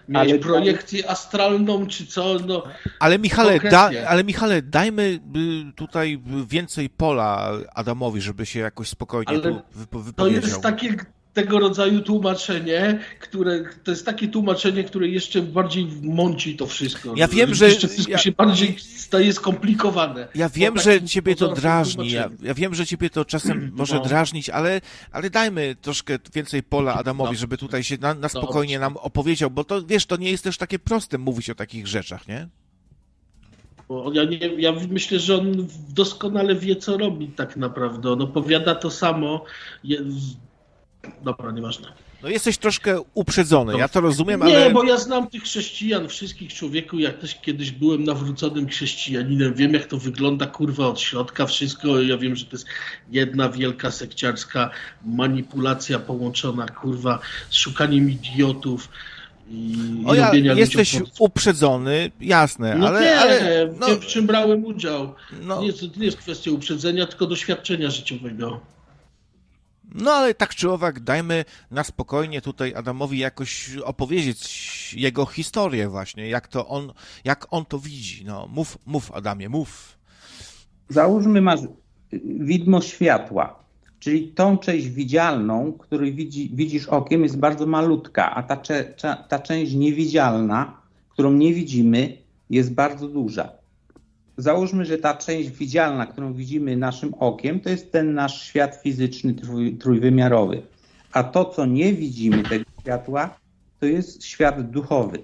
Speaker 1: mieć ale projekcję astralną, czy co, no...
Speaker 2: Ale Michale, da, ale Michale, dajmy tutaj więcej pola Adamowi, żeby się jakoś spokojnie ale tu wypowiedział.
Speaker 1: To jest takie tego rodzaju tłumaczenie, które to jest takie tłumaczenie, które jeszcze bardziej mąci to wszystko.
Speaker 2: Ja wiem, że
Speaker 1: jeszcze wszystko
Speaker 2: ja,
Speaker 1: się bardziej staje skomplikowane.
Speaker 2: Ja wiem, że ciebie to drażni. Ja, ja wiem, że ciebie to czasem może no. drażnić, ale, ale dajmy troszkę więcej pola Adamowi, no. żeby tutaj się na, na spokojnie nam opowiedział, bo to wiesz, to nie jest też takie proste mówić o takich rzeczach, nie?
Speaker 1: Bo ja, nie, ja myślę, że on doskonale wie, co robi tak naprawdę. On opowiada to samo. Dobra, nieważne.
Speaker 2: No jesteś troszkę uprzedzony, ja to rozumiem,
Speaker 1: nie,
Speaker 2: ale...
Speaker 1: Nie, bo ja znam tych chrześcijan, wszystkich człowieku, jak też kiedyś byłem nawróconym chrześcijaninem, wiem jak to wygląda, kurwa, od środka wszystko, ja wiem, że to jest jedna wielka sekciarska manipulacja połączona, kurwa, z szukaniem idiotów i,
Speaker 2: o
Speaker 1: i
Speaker 2: ja,
Speaker 1: robienia
Speaker 2: jesteś
Speaker 1: pod...
Speaker 2: uprzedzony, jasne,
Speaker 1: no
Speaker 2: ale...
Speaker 1: nie,
Speaker 2: ale
Speaker 1: no, w czym brałem udział.
Speaker 2: No.
Speaker 1: Nie, to nie jest kwestia uprzedzenia, tylko doświadczenia życiowego.
Speaker 2: No ale tak czy owak, dajmy na spokojnie tutaj Adamowi jakoś opowiedzieć jego historię właśnie, jak to on, jak on to widzi. No, mów, mów Adamie, mów.
Speaker 3: Załóżmy, masz widmo światła, czyli tą część widzialną, którą widzi, widzisz okiem, jest bardzo malutka, a ta, cze, ta część niewidzialna, którą nie widzimy, jest bardzo duża. Załóżmy, że ta część widzialna, którą widzimy naszym okiem, to jest ten nasz świat fizyczny trój, trójwymiarowy. A to, co nie widzimy tego światła, to jest świat duchowy.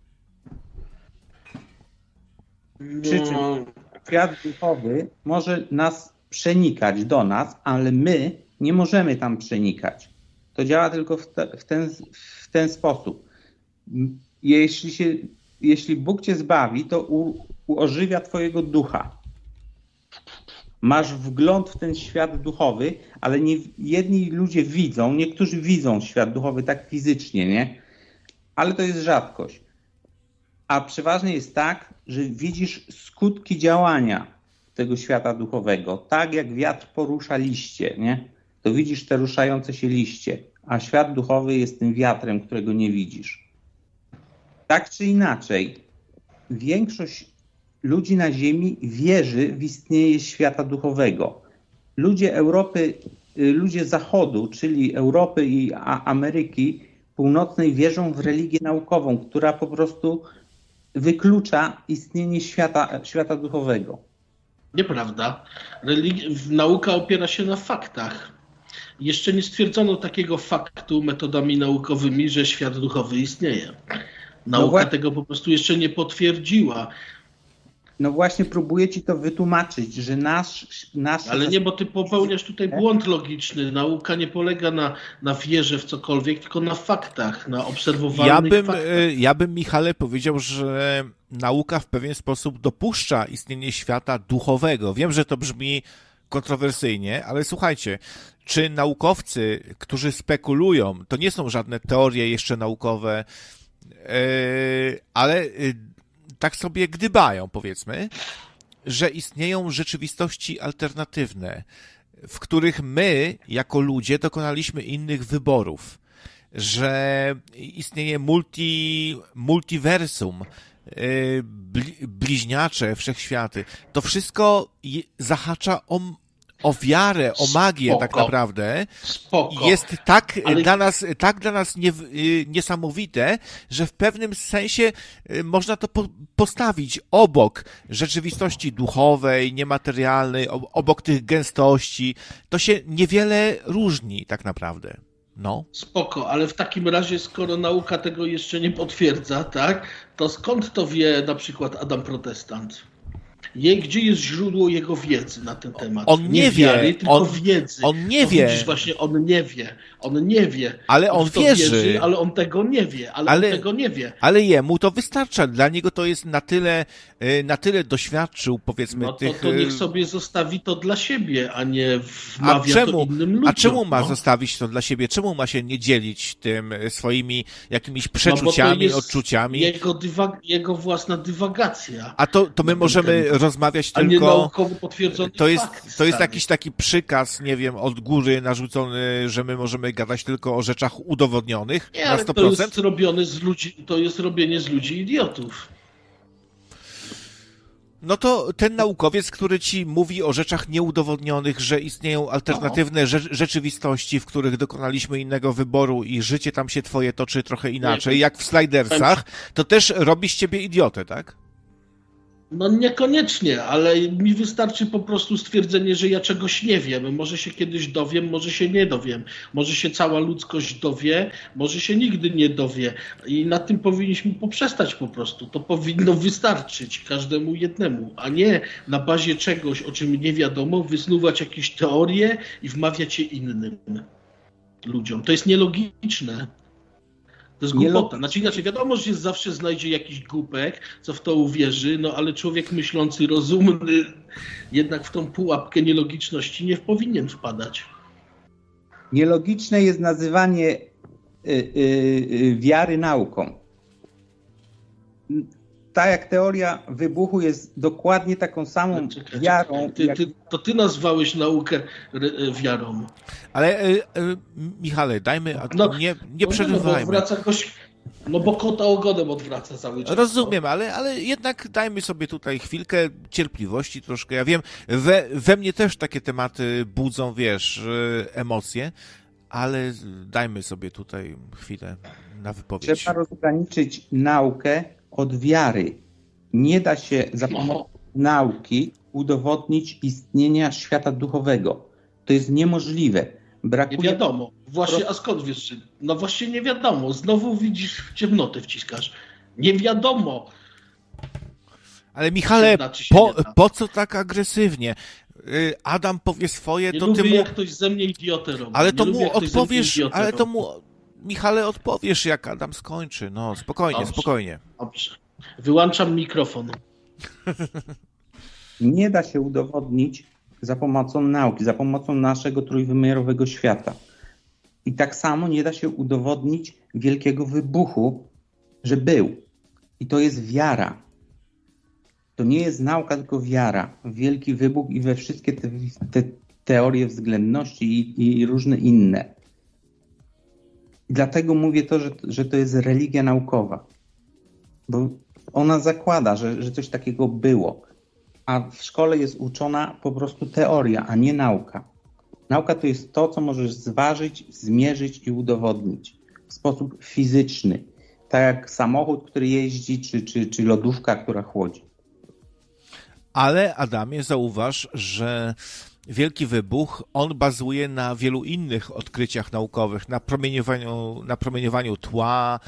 Speaker 3: Przy czym świat duchowy może nas przenikać do nas, ale my nie możemy tam przenikać. To działa tylko w, te, w, ten, w ten sposób. Jeśli, się, jeśli Bóg cię zbawi, to u, ożywia twojego ducha. Masz wgląd w ten świat duchowy, ale nie, jedni ludzie widzą, niektórzy widzą świat duchowy tak fizycznie, nie? Ale to jest rzadkość. A przeważnie jest tak, że widzisz skutki działania tego świata duchowego. Tak jak wiatr porusza liście, nie? To widzisz te ruszające się liście, a świat duchowy jest tym wiatrem, którego nie widzisz. Tak czy inaczej, większość ludzi na Ziemi wierzy w istnienie świata duchowego. Ludzie Europy, ludzie Zachodu, czyli Europy i Ameryki Północnej wierzą w religię naukową, która po prostu wyklucza istnienie świata, świata duchowego.
Speaker 1: Nieprawda. Religi- nauka opiera się na faktach. Jeszcze nie stwierdzono takiego faktu metodami naukowymi, że świat duchowy istnieje. Nauka no tego po prostu jeszcze nie potwierdziła.
Speaker 3: No właśnie próbuję ci to wytłumaczyć, że nasz... nasz
Speaker 1: Ale nie, bo ty popełniasz tutaj błąd logiczny. Nauka nie polega na, na wierze w cokolwiek, tylko na faktach, na obserwowalnych
Speaker 2: ja bym,
Speaker 1: faktach.
Speaker 2: Ja bym, Michale, powiedział, że nauka w pewien sposób dopuszcza istnienie świata duchowego. Wiem, że to brzmi kontrowersyjnie, ale słuchajcie, czy naukowcy, którzy spekulują, to nie są żadne teorie jeszcze naukowe, ale tak sobie gdybają, powiedzmy, że istnieją rzeczywistości alternatywne, w których my, jako ludzie, dokonaliśmy innych wyborów, że istnieje multi, multiversum, bliźniacze wszechświaty. To wszystko zahacza o o wiarę, o magię Spoko. tak naprawdę.
Speaker 1: Spoko.
Speaker 2: Jest tak
Speaker 1: Ale...
Speaker 2: dla nas, tak dla nas nie, niesamowite, że w pewnym sensie można to po, postawić obok rzeczywistości duchowej, niematerialnej, obok tych gęstości. To się niewiele różni tak naprawdę. No.
Speaker 1: Spoko, ale w takim razie, skoro nauka tego jeszcze nie potwierdza, tak, to skąd to wie na przykład Adam Protestant? Je, gdzie jest źródło jego wiedzy na ten temat?
Speaker 2: On nie, nie wie,
Speaker 1: wiary, tylko
Speaker 2: on,
Speaker 1: wiedzy.
Speaker 2: On nie
Speaker 1: to
Speaker 2: wie.
Speaker 1: Widzisz, właśnie on nie wie. On nie wie.
Speaker 2: Ale on, on wierzy.
Speaker 1: wierzy, ale on tego nie wie. Ale, ale on tego nie wie.
Speaker 2: Ale jemu to wystarcza. Dla niego to jest na tyle, na tyle doświadczył, powiedzmy,
Speaker 1: no to,
Speaker 2: tych...
Speaker 1: to niech sobie zostawi to dla siebie, a nie wmawia
Speaker 2: a czemu,
Speaker 1: to innym ludziom.
Speaker 2: A czemu ma
Speaker 1: no?
Speaker 2: zostawić to dla siebie? Czemu ma się nie dzielić tym swoimi jakimiś przeczuciami,
Speaker 1: no bo to jest
Speaker 2: odczuciami?
Speaker 1: Jego, dywag- jego własna dywagacja.
Speaker 2: A to, to my możemy rozmawiać
Speaker 1: a
Speaker 2: tylko...
Speaker 1: nie naukowo potwierdzony
Speaker 2: to jest,
Speaker 1: fakt,
Speaker 2: to jest
Speaker 1: stary.
Speaker 2: jakiś taki przykaz, nie wiem, od góry narzucony, że my możemy gadać tylko o rzeczach udowodnionych
Speaker 1: Nie,
Speaker 2: na
Speaker 1: ale
Speaker 2: sto
Speaker 1: to
Speaker 2: procent?
Speaker 1: jest robione z ludzi, to jest robienie z ludzi idiotów.
Speaker 2: No to ten naukowiec, który ci mówi o rzeczach nieudowodnionych, że istnieją alternatywne rze- rzeczywistości, w których dokonaliśmy innego wyboru i życie tam się twoje toczy trochę inaczej, jak w Slidersach, to też robi z ciebie idiotę, tak?
Speaker 1: No niekoniecznie, ale mi wystarczy po prostu stwierdzenie, że ja czegoś nie wiem. Może się kiedyś dowiem, może się nie dowiem. Może się cała ludzkość dowie, może się nigdy nie dowie. I na tym powinniśmy poprzestać po prostu. To powinno wystarczyć każdemu jednemu, a nie na bazie czegoś, o czym nie wiadomo, wysnuwać jakieś teorie i wmawiać je innym ludziom. To jest nielogiczne. To jest głupota. Znaczy inaczej, wiadomo, że się zawsze znajdzie jakiś głupek, co w to uwierzy, no ale człowiek myślący, rozumny, jednak w tą pułapkę nielogiczności nie powinien wpadać.
Speaker 3: Nielogiczne jest nazywanie y, y, y, wiary nauką. Tak jak teoria wybuchu jest dokładnie taką samą
Speaker 1: Czekaj,
Speaker 3: wiarą.
Speaker 1: czekaj. Ty,
Speaker 3: jak...
Speaker 1: ty, to ty nazwałeś naukę wiarą.
Speaker 2: Ale, y, y, Michale, dajmy,
Speaker 1: No,
Speaker 2: nie, nie
Speaker 1: no,
Speaker 2: przerywajmy.
Speaker 1: No bo, odwraca goś, no bo kota ogonem odwraca cały czas.
Speaker 2: Rozumiem, ale, ale jednak dajmy sobie tutaj chwilkę cierpliwości troszkę. Ja wiem, we, we mnie też takie tematy budzą, wiesz, emocje, ale dajmy sobie tutaj chwilę na wypowiedź.
Speaker 3: Trzeba rozgraniczyć naukę od wiary. Nie da się za pomocą nauki udowodnić istnienia świata duchowego. To jest niemożliwe. Brakuje...
Speaker 1: Nie wiadomo. Właśnie, a skąd wiesz? No właśnie nie wiadomo. Znowu widzisz, w ciemnotę wciskasz. Nie wiadomo.
Speaker 2: Ale Michale,
Speaker 1: Znaczy się
Speaker 2: po,
Speaker 1: nie da.
Speaker 2: po co tak agresywnie? Adam powie swoje,
Speaker 1: Nie
Speaker 2: to
Speaker 1: lubię,
Speaker 2: ty mu...
Speaker 1: jak ktoś ze mnie idiotę robi.
Speaker 2: Ale
Speaker 1: Nie
Speaker 2: to
Speaker 1: lubię,
Speaker 2: mu
Speaker 1: jak ktoś ze mnie
Speaker 2: odpowiesz,
Speaker 1: idiotę
Speaker 2: ale to
Speaker 1: robi.
Speaker 2: mu... Michale, odpowiesz, jak Adam skończy. No, spokojnie,
Speaker 1: Dobrze.
Speaker 2: spokojnie.
Speaker 1: Dobrze. Wyłączam mikrofon.
Speaker 3: Nie da się udowodnić za pomocą nauki, za pomocą naszego trójwymiarowego świata. I tak samo nie da się udowodnić wielkiego wybuchu, że był. I to jest wiara. To nie jest nauka, tylko wiara. Wielki wybuch i we wszystkie te, te teorie względności i, i różne inne. I dlatego mówię to, że, że to jest religia naukowa. Bo ona zakłada, że, że coś takiego było. A w szkole jest uczona po prostu teoria, a nie nauka. Nauka to jest to, co możesz zważyć, zmierzyć i udowodnić w sposób fizyczny. Tak jak samochód, który jeździ, czy, czy, czy lodówka, która chłodzi.
Speaker 2: Ale Adamie, zauważ, że Wielki Wybuch, on bazuje na wielu innych odkryciach naukowych, na promieniowaniu, na promieniowaniu tła,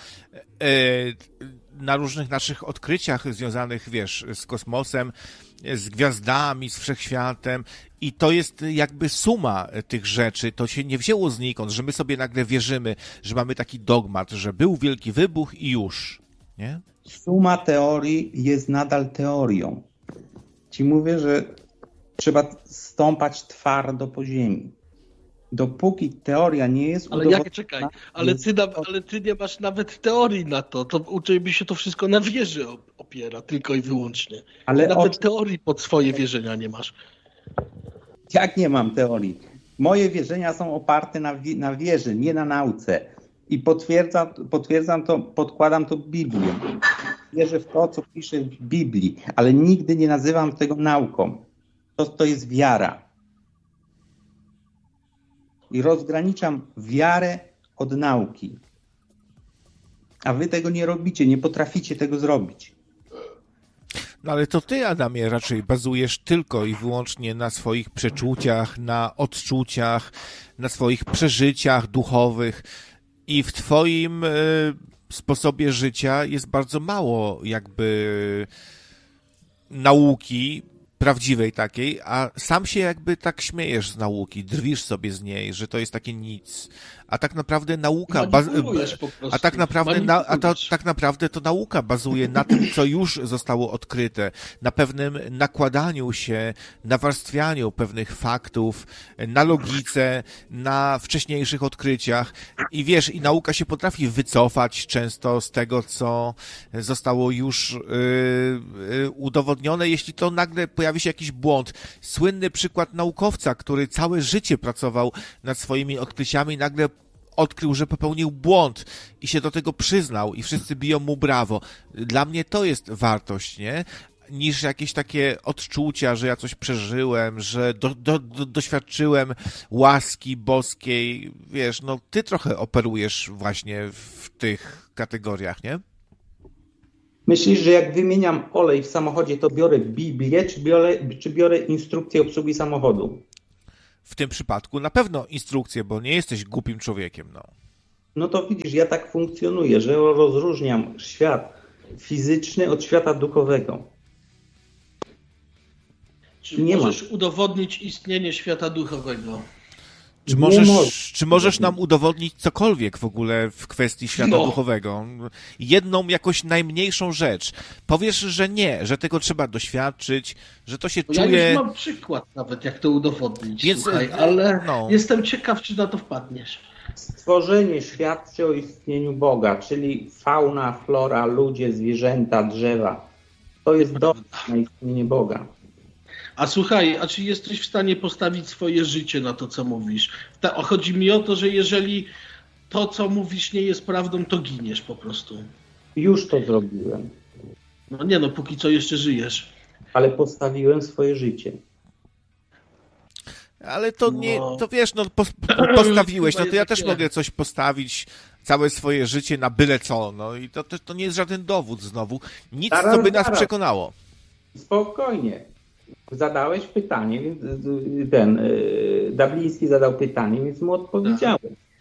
Speaker 2: na różnych naszych odkryciach związanych, wiesz, z kosmosem, z gwiazdami, z wszechświatem i to jest jakby suma tych rzeczy, to się nie wzięło znikąd, że my sobie nagle wierzymy, że mamy taki dogmat, że był Wielki Wybuch i już, nie?
Speaker 3: Suma teorii jest nadal teorią. Ci mówię, że trzeba stąpać twardo po ziemi. Dopóki teoria nie jest
Speaker 1: Ale
Speaker 3: udowodniona...
Speaker 1: jak, czekaj, ale ty, na, ale ty nie masz nawet teorii na to. To u ciebie się to wszystko na wierze opiera, tylko i wyłącznie.
Speaker 3: Ale
Speaker 1: nawet
Speaker 3: o...
Speaker 1: teorii pod swoje wierzenia nie masz.
Speaker 3: Jak nie mam teorii? Moje wierzenia są oparte na, wi- na wierze, nie na nauce. I potwierdzam, potwierdzam to, podkładam to Biblią. Wierzę w to, co pisze w Biblii, ale nigdy nie nazywam tego nauką. To, to jest wiara. I rozgraniczam wiarę od nauki. A wy tego nie robicie, nie potraficie tego zrobić.
Speaker 2: No ale to ty, Adamie, raczej bazujesz tylko i wyłącznie na swoich przeczuciach, na odczuciach, na swoich przeżyciach duchowych i w twoim y, sposobie życia jest bardzo mało jakby nauki, prawdziwej takiej, a sam się jakby tak śmiejesz z nauki, drwisz sobie z niej, że to jest takie nic. A tak naprawdę nauka...
Speaker 1: Manipulujesz po prostu.
Speaker 2: A tak naprawdę, na, a to, tak naprawdę to nauka bazuje na tym, co już zostało odkryte, na pewnym nakładaniu się, nawarstwianiu pewnych faktów, na logice, na wcześniejszych odkryciach. I wiesz, i nauka się potrafi wycofać często z tego, co zostało już yy, yy, udowodnione, jeśli to nagle pojawi się jakiś błąd. Słynny przykład naukowca, który całe życie pracował nad swoimi odkryciami, nagle odkrył, że popełnił błąd i się do tego przyznał i wszyscy biją mu brawo. Dla mnie to jest wartość, nie? Niż jakieś takie odczucia, że ja coś przeżyłem, że do, do, do, doświadczyłem łaski boskiej. Wiesz, no ty trochę operujesz właśnie w tych kategoriach, nie?
Speaker 3: Myślisz, że jak wymieniam olej w samochodzie, to biorę Biblię, czy biorę, czy biorę instrukcję obsługi samochodu?
Speaker 2: W tym przypadku na pewno instrukcję, bo nie jesteś głupim człowiekiem, no.
Speaker 3: No to widzisz, ja tak funkcjonuję, że rozróżniam świat fizyczny od świata duchowego.
Speaker 1: Czy
Speaker 3: nie
Speaker 1: możesz
Speaker 3: ma.
Speaker 1: udowodnić istnienie świata duchowego?
Speaker 2: Czy możesz,
Speaker 3: mo-
Speaker 2: czy możesz nam udowodnić cokolwiek w ogóle w kwestii świata
Speaker 1: No.
Speaker 2: duchowego? Jedną jakoś najmniejszą rzecz. Powiesz, że nie, że tego trzeba doświadczyć, że to się
Speaker 1: Bo
Speaker 2: czuje...
Speaker 1: Ja już mam przykład nawet, jak to udowodnić,
Speaker 2: Więc,
Speaker 1: słuchaj, ale
Speaker 2: no.
Speaker 1: jestem ciekaw, czy na to wpadniesz.
Speaker 3: Stworzenie świadczy o istnieniu Boga, czyli fauna, flora, ludzie, zwierzęta, drzewa. To jest dowód na istnienie Boga.
Speaker 1: A słuchaj, a czy jesteś w stanie postawić swoje życie na to, co mówisz? Ta, chodzi mi o to, że jeżeli to, co mówisz, nie jest prawdą, to giniesz po prostu.
Speaker 3: Już to zrobiłem,
Speaker 1: No nie no, póki co jeszcze żyjesz.
Speaker 3: ale postawiłem swoje życie.
Speaker 2: Ale to nie,
Speaker 1: No.
Speaker 2: to wiesz, no po, po, postawiłeś,
Speaker 1: Chyba
Speaker 2: no to ja
Speaker 1: jest
Speaker 2: też
Speaker 1: takie-
Speaker 2: mogę coś postawić, całe swoje życie na byle co, no i to, to, to nie jest żaden dowód znowu. Nic,
Speaker 3: Zaraz,
Speaker 2: co by nas
Speaker 3: zaraz.
Speaker 2: przekonało.
Speaker 3: Spokojnie. Zadałeś pytanie, więc ten y, Dabliński zadał pytanie, więc mu odpowiedziałem.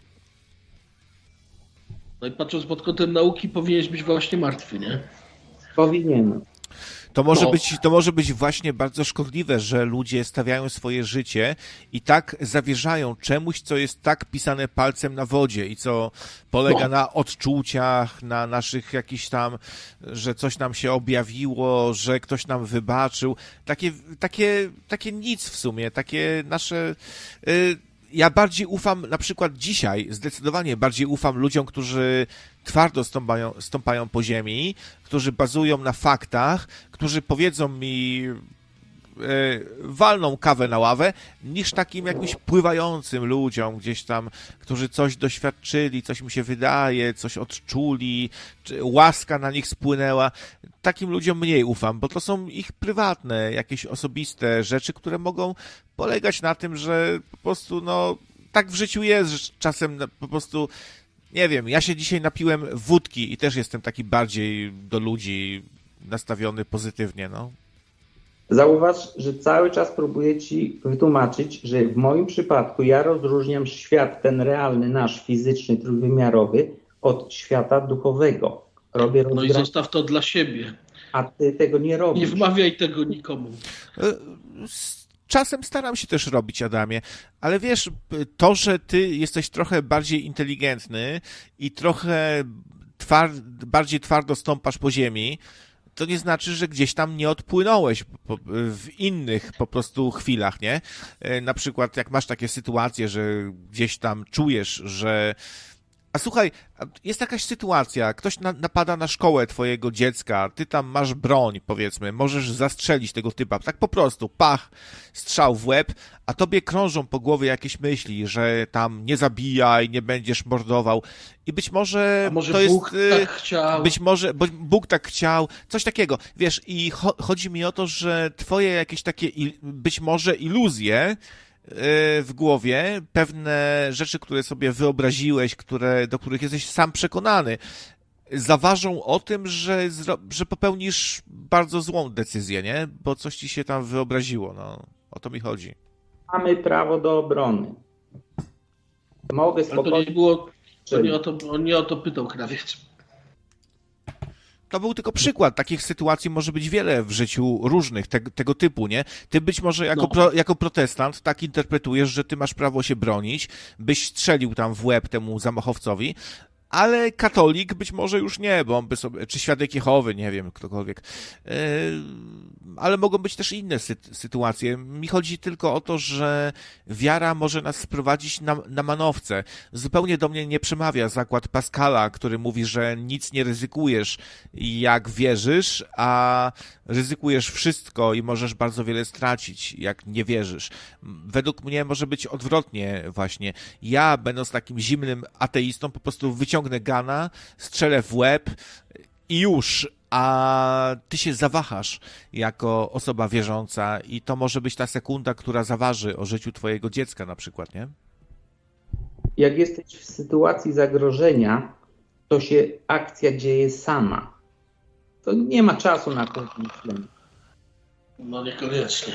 Speaker 1: No i patrząc pod kątem nauki, powinieneś być właśnie martwy, nie?
Speaker 3: Powinienem.
Speaker 2: To może,
Speaker 1: No.
Speaker 2: być, to może być właśnie bardzo szkodliwe, że ludzie stawiają swoje życie i tak zawierzają czemuś, co jest tak pisane palcem na wodzie i co polega
Speaker 1: No.
Speaker 2: na odczuciach, na naszych jakichś tam, że coś nam się objawiło, że ktoś nam wybaczył. Takie, takie, takie nic w sumie, takie nasze... Y, ja bardziej ufam, na przykład dzisiaj, zdecydowanie bardziej ufam ludziom, którzy twardo stąpają, stąpają po ziemi, którzy bazują na faktach, którzy powiedzą mi, e, walną kawę na ławę, niż takim jakimś pływającym ludziom gdzieś tam, którzy coś doświadczyli, coś mi się wydaje, coś odczuli, czy łaska na nich spłynęła. Takim ludziom mniej ufam, bo to są ich prywatne, jakieś osobiste rzeczy, które mogą polegać na tym, że po prostu, no, tak w życiu jest, że czasem po prostu, nie wiem, ja się dzisiaj napiłem wódki i też jestem taki bardziej do ludzi nastawiony pozytywnie, no.
Speaker 3: Zauważ, że cały czas próbuję ci wytłumaczyć, że w moim przypadku ja rozróżniam świat ten realny, nasz fizyczny, trójwymiarowy od świata duchowego. Robię
Speaker 1: No i
Speaker 3: rozgraniczenie,
Speaker 1: zostaw to dla siebie.
Speaker 3: a ty tego nie
Speaker 1: Nie
Speaker 3: robisz.
Speaker 1: wmawiaj tego nikomu.
Speaker 2: Z czasem staram się też robić, Adamie, ale wiesz, to, że ty jesteś trochę bardziej inteligentny i trochę twar- bardziej twardo stąpasz po ziemi, to nie znaczy, że gdzieś tam nie odpłynąłeś po, w innych po prostu chwilach, nie? Na przykład jak masz takie sytuacje, że gdzieś tam czujesz, że... A słuchaj, jest jakaś sytuacja, ktoś na, napada na szkołę twojego dziecka, ty tam masz broń, powiedzmy, możesz zastrzelić tego typa, tak po prostu, pach, strzał w łeb, a tobie krążą po głowie jakieś myśli, że tam nie zabijaj, nie będziesz mordował i być może,
Speaker 1: A może
Speaker 2: to
Speaker 1: Bóg
Speaker 2: jest...
Speaker 1: tak chciał?
Speaker 2: Być może, bo Bóg tak chciał, coś takiego, wiesz, i cho- chodzi mi o to, że twoje jakieś takie, il- być może iluzje, w głowie, pewne rzeczy, które sobie wyobraziłeś, które, do których jesteś sam przekonany, zaważą o tym, że, zro, że popełnisz bardzo złą decyzję, nie? Bo coś ci się tam wyobraziło, no. O to mi chodzi.
Speaker 3: Mamy prawo do obrony. Mogę
Speaker 1: Ale to nie
Speaker 3: spokojnie...
Speaker 1: było, to nie o to, on nie o to pytał krawiec.
Speaker 2: to był tylko przykład. Takich sytuacji może być wiele w życiu różnych, te, tego typu, nie? Ty być może jako, no. pro, jako protestant tak interpretujesz, że ty masz prawo się bronić, byś strzelił tam w łeb temu zamachowcowi, ale katolik być może już nie, bo on by sobie, czy świadek Jehowy, nie wiem, ktokolwiek. Yy, ale mogą być też inne sy- sytuacje. Mi chodzi tylko o to, że wiara może nas sprowadzić na, na manowce. Zupełnie do mnie nie przemawia zakład Pascala, który mówi, że nic nie ryzykujesz, jak wierzysz, a ryzykujesz wszystko i możesz bardzo wiele stracić, jak nie wierzysz. Według mnie może być odwrotnie właśnie. Ja, będąc takim zimnym ateistą, po prostu wyciągnę gana, strzelę w łeb i już, a ty się zawahasz jako osoba wierząca i to może być ta sekunda, która zaważy o życiu twojego dziecka na przykład, nie?
Speaker 3: Jak jesteś w sytuacji zagrożenia, to się akcja dzieje sama. To nie ma czasu na to myślenie.
Speaker 1: No niekoniecznie.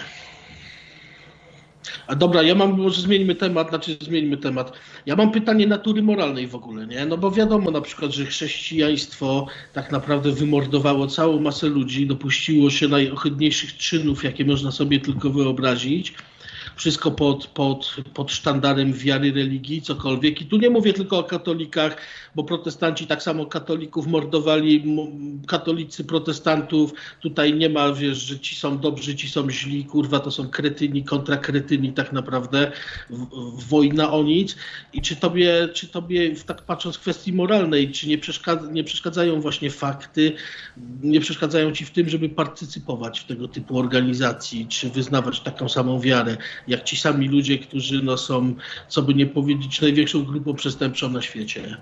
Speaker 1: A dobra, ja mam, może zmieńmy temat, znaczy zmieńmy temat. Ja mam pytanie natury moralnej w ogóle, nie? No bo wiadomo na przykład, że chrześcijaństwo tak naprawdę wymordowało całą masę ludzi, dopuściło się najohydniejszych czynów, jakie można sobie tylko wyobrazić. Wszystko pod, pod, pod sztandarem wiary, religii, cokolwiek. I tu nie mówię tylko o katolikach, bo protestanci tak samo katolików mordowali, katolicy protestantów. Tutaj nie ma, wiesz, że ci są dobrzy, ci są źli, kurwa, to są kretyni kontra kretyni tak naprawdę. W, w, wojna o nic. I czy tobie, czy tobie, tak patrząc w kwestii moralnej, czy nie, przeszkadza, nie przeszkadzają właśnie fakty, nie przeszkadzają ci w tym, żeby partycypować w tego typu organizacji, czy wyznawać taką samą wiarę, jak ci sami ludzie, którzy no, są, co by nie powiedzieć, największą grupą przestępczą na świecie.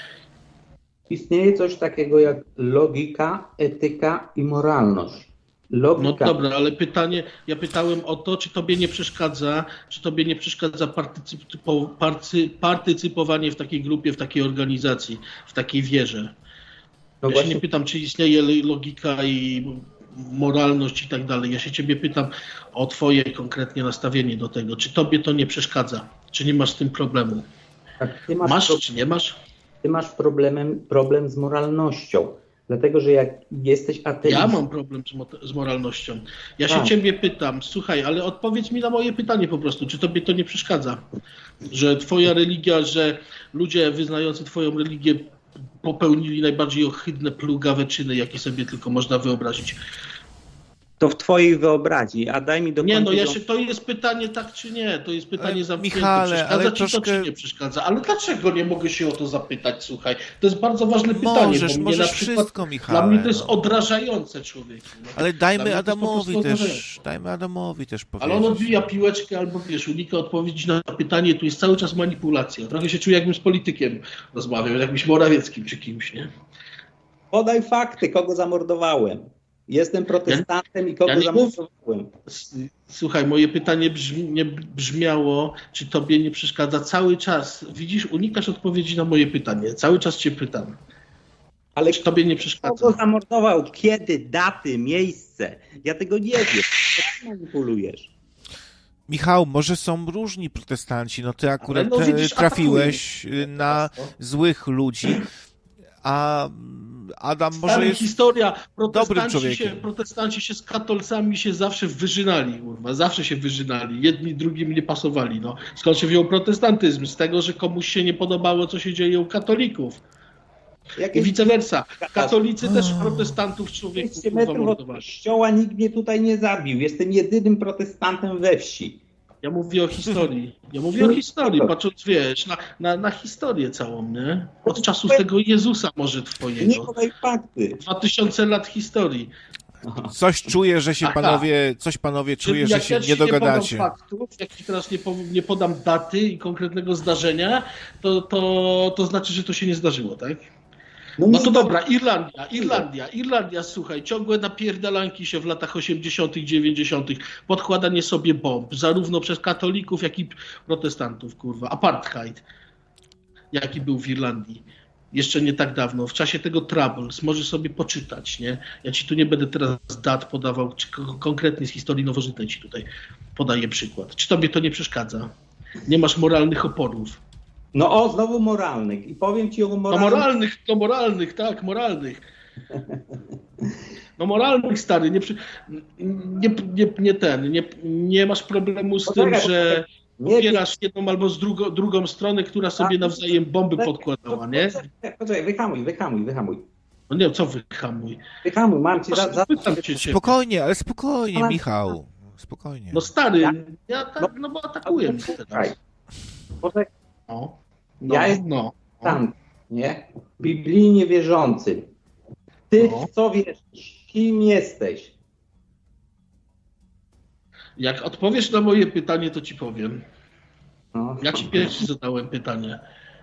Speaker 3: Istnieje coś takiego jak logika, etyka i moralność. Logika...
Speaker 1: No dobra, ale pytanie, ja pytałem o to, czy tobie nie przeszkadza, czy tobie nie przeszkadza partycypo, party, partycypowanie w takiej grupie, w takiej organizacji, w takiej wierze.
Speaker 3: No
Speaker 1: ja właśnie... się nie pytam, czy istnieje logika i moralność i tak dalej. Ja się ciebie pytam o twoje konkretnie nastawienie do tego. Czy tobie to nie przeszkadza? Czy nie masz z tym problemu?
Speaker 3: Tak, ty masz,
Speaker 1: masz
Speaker 3: pro...
Speaker 1: czy nie masz?
Speaker 3: Ty masz problemem, problem z moralnością. Dlatego, że jak jesteś ateistą...
Speaker 1: Ja mam problem z, mo- z moralnością. Ja
Speaker 3: tak.
Speaker 1: się ciebie pytam, słuchaj, ale odpowiedz mi na moje pytanie po prostu. Czy tobie to nie przeszkadza? Że twoja religia, że ludzie wyznający twoją religię popełnili najbardziej ohydne, plugawe czyny, jakie sobie tylko można wyobrazić.
Speaker 3: To w twojej wyobraźni, a daj mi dokończyć...
Speaker 1: Nie, no ja się, to jest pytanie tak czy nie, to jest pytanie zamknięte.
Speaker 2: Michale,
Speaker 1: przeszkadza
Speaker 2: ale
Speaker 1: ci
Speaker 2: troszkę...
Speaker 1: to, czy nie przeszkadza? Ale dlaczego nie mogę się o to zapytać, słuchaj? To jest bardzo ważne pytanie,
Speaker 2: możesz,
Speaker 1: bo mnie
Speaker 2: możesz
Speaker 1: na przykład,
Speaker 2: wszystko, Michale,
Speaker 1: dla mnie to jest
Speaker 2: no.
Speaker 1: odrażające, człowieku. No.
Speaker 2: Ale dajmy Adamowi
Speaker 1: po
Speaker 2: też, dajmy Adamowi też powiedzieć.
Speaker 1: Ale on odbija piłeczkę albo, wiesz, unika odpowiedzi na pytanie, tu jest cały czas manipulacja. Trochę się czuję, jakbym z politykiem rozmawiał, jakimś Morawieckim czy kimś, nie?
Speaker 3: Podaj fakty, kogo zamordowałem. Jestem protestantem ja, i kogo ja zamordowałem.
Speaker 1: Mów... Słuchaj, moje pytanie brzmi, nie brzmiało, czy tobie nie przeszkadza cały czas. Widzisz, unikasz odpowiedzi na moje pytanie. Cały czas cię pytam. Ale czy tobie nie przeszkadza?
Speaker 3: Kto zamordował? Kiedy? Daty? Miejsce? Ja tego nie wiem. Co manipulujesz?
Speaker 2: Michał, może są różni protestanci. No ty akurat
Speaker 1: no, widzisz,
Speaker 2: trafiłeś na złych ludzi, a Adam może
Speaker 1: Stary,
Speaker 2: jest
Speaker 1: historia.
Speaker 2: dobrym człowiekiem.
Speaker 1: Się, protestanci się z katolcami się zawsze wyżynali, kurwa. Zawsze się wyżynali. Jedni drugim nie pasowali. No. Skąd się wziął protestantyzm? Z tego, że komuś się nie podobało, co się dzieje u katolików. I vice versa. Katolicy też protestantów człowieków
Speaker 3: mordowali. Kościoła nikt mnie tutaj nie zabił. Jestem jedynym protestantem we wsi.
Speaker 1: Ja mówię o historii. Ja mówię o historii, patrząc, wiesz, na, na, na historię całą, nie? Od czasów tego Jezusa może twojego.
Speaker 3: Nie podaj fakty.
Speaker 1: Dwa tysiące lat historii.
Speaker 2: Coś czuję, że się panowie, coś panowie czuję, że się
Speaker 1: ja
Speaker 2: nie dogadacie.
Speaker 1: Nie podam faktów, jak ci teraz nie, powiem, nie podam daty i konkretnego zdarzenia, to, to, to znaczy, że to się nie zdarzyło, tak? No, no to dobra, Irlandia, Irlandia, Irlandia, słuchaj, ciągłe napierdalanki się w latach osiemdziesiątych, dziewięćdziesiątych, podkładanie sobie bomb, zarówno przez katolików, jak i protestantów, kurwa, apartheid, jaki był w Irlandii. Jeszcze nie tak dawno, w czasie tego Troubles, możesz sobie poczytać, nie? Ja ci tu nie będę teraz dat podawał, czy konkretnie z historii nowożytnej ci tutaj podaję przykład. Czy tobie to nie przeszkadza? Nie masz moralnych oporów?
Speaker 3: No o, znowu moralnych. I powiem ci o moralnych.
Speaker 1: O moralnych, to moralnych, tak, moralnych. No moralnych, stary, nie, nie, nie, nie ten, nie, nie masz problemu z tym, że popierasz jedną albo z drugo, drugą stronę, która sobie nawzajem bomby podkładała, nie?
Speaker 3: Poczekaj, wyhamuj, wyhamuj, wyhamuj.
Speaker 1: No nie, co wyhamuj?
Speaker 3: Wyhamuj, mam cię za... za...
Speaker 1: Cię,
Speaker 2: spokojnie, ale spokojnie, ale... Michał. Spokojnie.
Speaker 1: No stary, ja, ja tak, no bo atakuję mnie teraz.
Speaker 3: Poczekaj.
Speaker 1: No, no,
Speaker 3: ja jestem
Speaker 1: no,
Speaker 3: tam, nie? Biblijnie wierzący. Ty
Speaker 1: no.
Speaker 3: w co wierzysz? Kim jesteś?
Speaker 1: Jak odpowiesz na moje pytanie, to ci powiem.
Speaker 3: No.
Speaker 1: Ja ci pierwszy zadałem pytanie.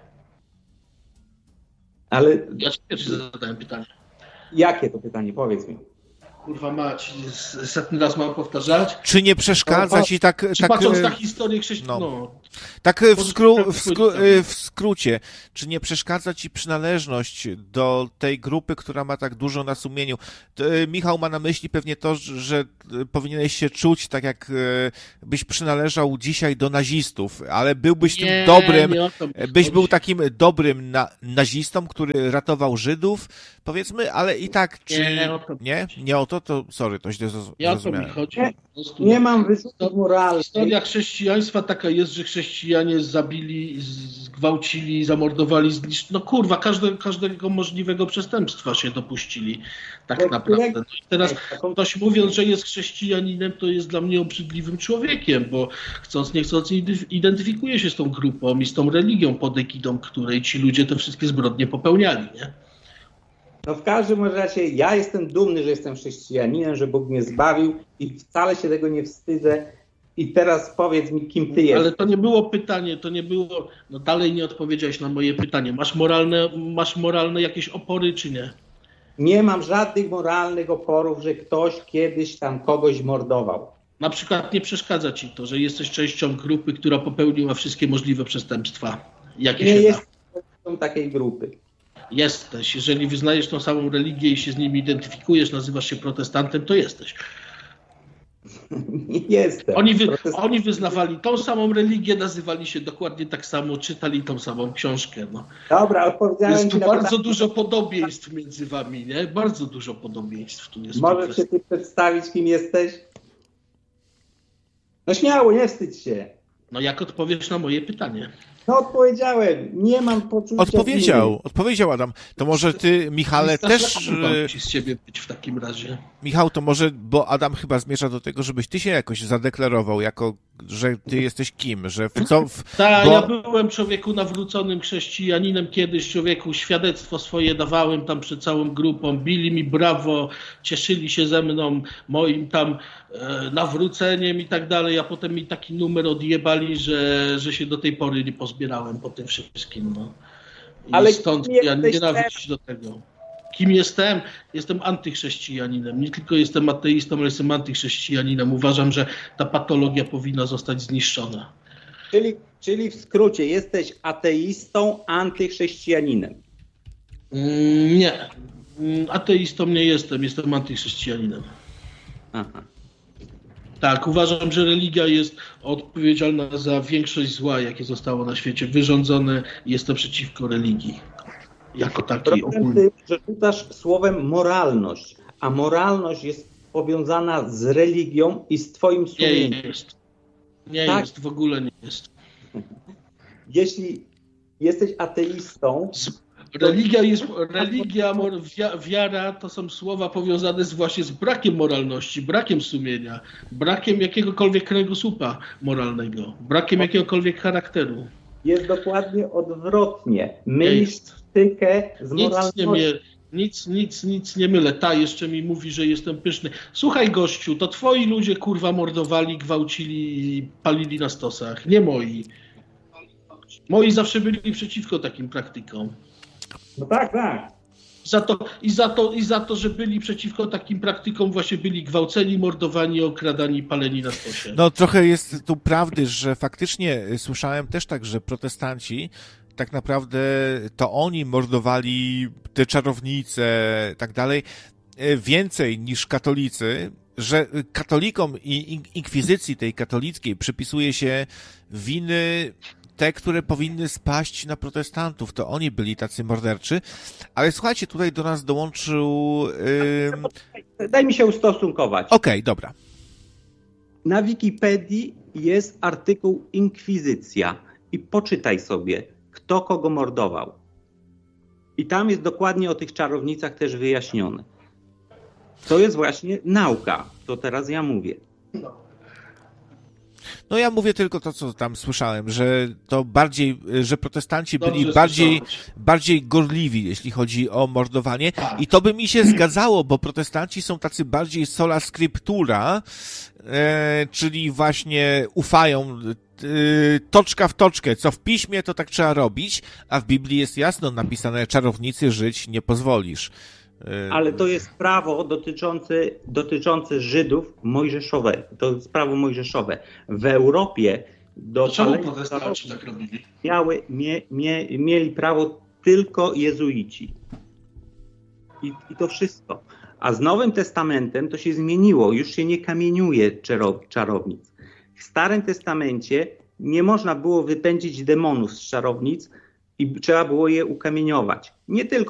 Speaker 3: Ale...
Speaker 1: Ja ci pierwszy zadałem pytanie.
Speaker 3: Jakie to pytanie? Powiedz mi.
Speaker 1: Kurwa mać, setny raz mam powtarzać.
Speaker 2: Czy nie przeszkadza
Speaker 1: no,
Speaker 2: ci tak...
Speaker 1: Czy
Speaker 2: tak
Speaker 1: patrząc na historię chrześcijan...
Speaker 2: no.
Speaker 1: No.
Speaker 2: Tak w, skró w, skró w skrócie, czy nie przeszkadza ci przynależność do tej grupy, która ma tak dużo na sumieniu? To, Michał ma na myśli pewnie to, że powinieneś się czuć tak, jak byś przynależał dzisiaj do nazistów, ale byłbyś
Speaker 1: nie,
Speaker 2: tym dobrym, byś był
Speaker 1: chodzi.
Speaker 2: takim dobrym na nazistą, który ratował Żydów, powiedzmy, ale i tak, czy...
Speaker 1: Nie,
Speaker 2: nie? Nie o to, to sorry, to źle
Speaker 1: Nie o to mi chodzi.
Speaker 3: Nie, nie mam wyrzutów moralnych.
Speaker 1: Historia chrześcijaństwa taka jest, że chrześcijanie zabili, zgwałcili, zamordowali, zniszczyli. No kurwa, każde, każdego możliwego przestępstwa się dopuścili. Tak
Speaker 3: Ale
Speaker 1: naprawdę.
Speaker 3: jak...
Speaker 1: No i teraz ktoś mówiąc, że jest chrześcijaninem, to jest dla mnie obrzydliwym człowiekiem, bo chcąc nie chcąc identyfikuje się z tą grupą i z tą religią pod egidą, której ci ludzie te wszystkie zbrodnie popełniali, nie?
Speaker 3: No w każdym razie ja jestem dumny, że jestem chrześcijaninem, że Bóg mnie zbawił i wcale się tego nie wstydzę. I teraz powiedz mi, kim ty jesteś.
Speaker 1: Ale to nie było pytanie, to nie było, no dalej nie odpowiedziałeś na moje pytanie. Masz moralne, masz moralne jakieś opory, czy nie?
Speaker 3: Nie mam żadnych moralnych oporów, że ktoś kiedyś tam kogoś mordował.
Speaker 1: Na przykład nie przeszkadza ci to, że jesteś częścią grupy, która popełniła wszystkie możliwe przestępstwa, jakie
Speaker 3: Nie
Speaker 1: się
Speaker 3: jestem
Speaker 1: da.
Speaker 3: częścią takiej grupy.
Speaker 1: Jesteś. Jeżeli wyznajesz tą samą religię i się z nimi identyfikujesz, nazywasz się protestantem, to jesteś.
Speaker 3: Nie jestem.
Speaker 1: Oni, wy, oni wyznawali tą samą religię, nazywali się dokładnie tak samo, czytali tą samą książkę. No.
Speaker 3: Dobra, odpowiedziałem
Speaker 1: Jest tu
Speaker 3: ci na
Speaker 1: bardzo
Speaker 3: pytanie.
Speaker 1: dużo podobieństw między wami, nie? Bardzo dużo podobieństw tu jest.
Speaker 3: Możesz się ty przedstawić, kim jesteś? No śmiało, nie wstydź się.
Speaker 1: No jak odpowiesz na moje pytanie?
Speaker 3: No odpowiedziałem. Nie mam poczucia...
Speaker 2: Odpowiedział,
Speaker 3: winy.
Speaker 2: odpowiedział Adam. To może ty, Michale, też...
Speaker 1: Musi z ciebie być w takim razie.
Speaker 2: Michał, to może, bo Adam chyba zmierza do tego, żebyś ty się jakoś zadeklarował, jako, że ty jesteś kim, że w co... W,
Speaker 1: tak,
Speaker 2: bo...
Speaker 1: ja byłem człowieku nawróconym chrześcijaninem kiedyś, człowieku, świadectwo swoje dawałem tam przed całą grupą, bili mi brawo, cieszyli się ze mną, moim tam e, nawróceniem i tak dalej, a potem mi taki numer odjebali, że, że się do tej pory nie pozbierałem po tym wszystkim. No. I
Speaker 3: Ale
Speaker 1: stąd ja nienawiść do tego. Kim jestem? Jestem antychrześcijaninem. Nie tylko jestem ateistą, ale jestem antychrześcijaninem. Uważam, że ta patologia powinna zostać zniszczona.
Speaker 3: Czyli, czyli w skrócie, jesteś ateistą, antychrześcijaninem.
Speaker 1: Mm, nie. Ateistą nie jestem. Jestem antychrześcijaninem.
Speaker 3: Aha.
Speaker 1: Tak, uważam, że religia jest odpowiedzialna za większość zła, jakie zostało na świecie wyrządzone. Jestem przeciwko religii. Jako takiej ogólnej.
Speaker 3: Ty, że czytasz słowem moralność, a moralność jest powiązana z religią i z twoim sumieniem.
Speaker 1: Nie jest. Nie
Speaker 3: tak?
Speaker 1: jest, w ogóle nie jest.
Speaker 3: Jeśli jesteś ateistą...
Speaker 1: Religia, jest, religia wiara to są słowa powiązane z, właśnie z brakiem moralności, brakiem sumienia, brakiem jakiegokolwiek kręgosłupa moralnego, brakiem jakiegokolwiek charakteru.
Speaker 3: Jest dokładnie odwrotnie. Mylisz stykę z moralnością.
Speaker 1: Nic nie, mie- nic, nic, nic nie mylę. Ta jeszcze mi mówi, że jestem pyszny. Słuchaj gościu, to twoi ludzie kurwa mordowali, gwałcili i palili na stosach, nie moi. Moi zawsze byli przeciwko takim praktykom.
Speaker 3: No tak, tak.
Speaker 1: Za to, i, za to, I za to, że byli przeciwko takim praktykom, właśnie byli gwałceni, mordowani, okradani, paleni na stosie.
Speaker 2: No trochę jest tu prawdy, że faktycznie słyszałem też tak, że protestanci tak naprawdę to oni mordowali te czarownice i tak dalej więcej niż katolicy, że katolikom i inkwizycji tej katolickiej przypisuje się winy te, które powinny spaść na protestantów. To oni byli tacy morderczy. Ale słuchajcie, tutaj do nas dołączył... Yy...
Speaker 3: Daj mi się ustosunkować.
Speaker 2: Okej, okay, dobra.
Speaker 3: Na Wikipedii jest artykuł Inkwizycja i poczytaj sobie, kto kogo mordował. I tam jest dokładnie o tych czarownicach też wyjaśnione. To jest właśnie nauka, to teraz ja mówię.
Speaker 2: No ja mówię tylko to, co tam słyszałem, że to bardziej, że protestanci
Speaker 1: Dobrze
Speaker 2: byli bardziej, bardziej gorliwi, jeśli chodzi o mordowanie.
Speaker 1: Tak.
Speaker 2: I to by mi się zgadzało, bo protestanci są tacy bardziej sola scriptura, e, czyli właśnie ufają e, toczka w toczkę, co w piśmie to tak trzeba robić, a w Biblii jest jasno napisane, czarownicy żyć nie pozwolisz.
Speaker 3: Ale to jest prawo dotyczące, dotyczące Żydów mojżeszowe. To jest prawo mojżeszowe. W Europie do
Speaker 1: czemu protestanci tak robili?
Speaker 3: Miały, mie, mie, mieli prawo tylko jezuici. I, I to wszystko. A z Nowym Testamentem to się zmieniło. Już się nie kamieniuje czarownic. W Starym Testamencie nie można było wypędzić demonów z czarownic i trzeba było je ukamieniować. Nie tylko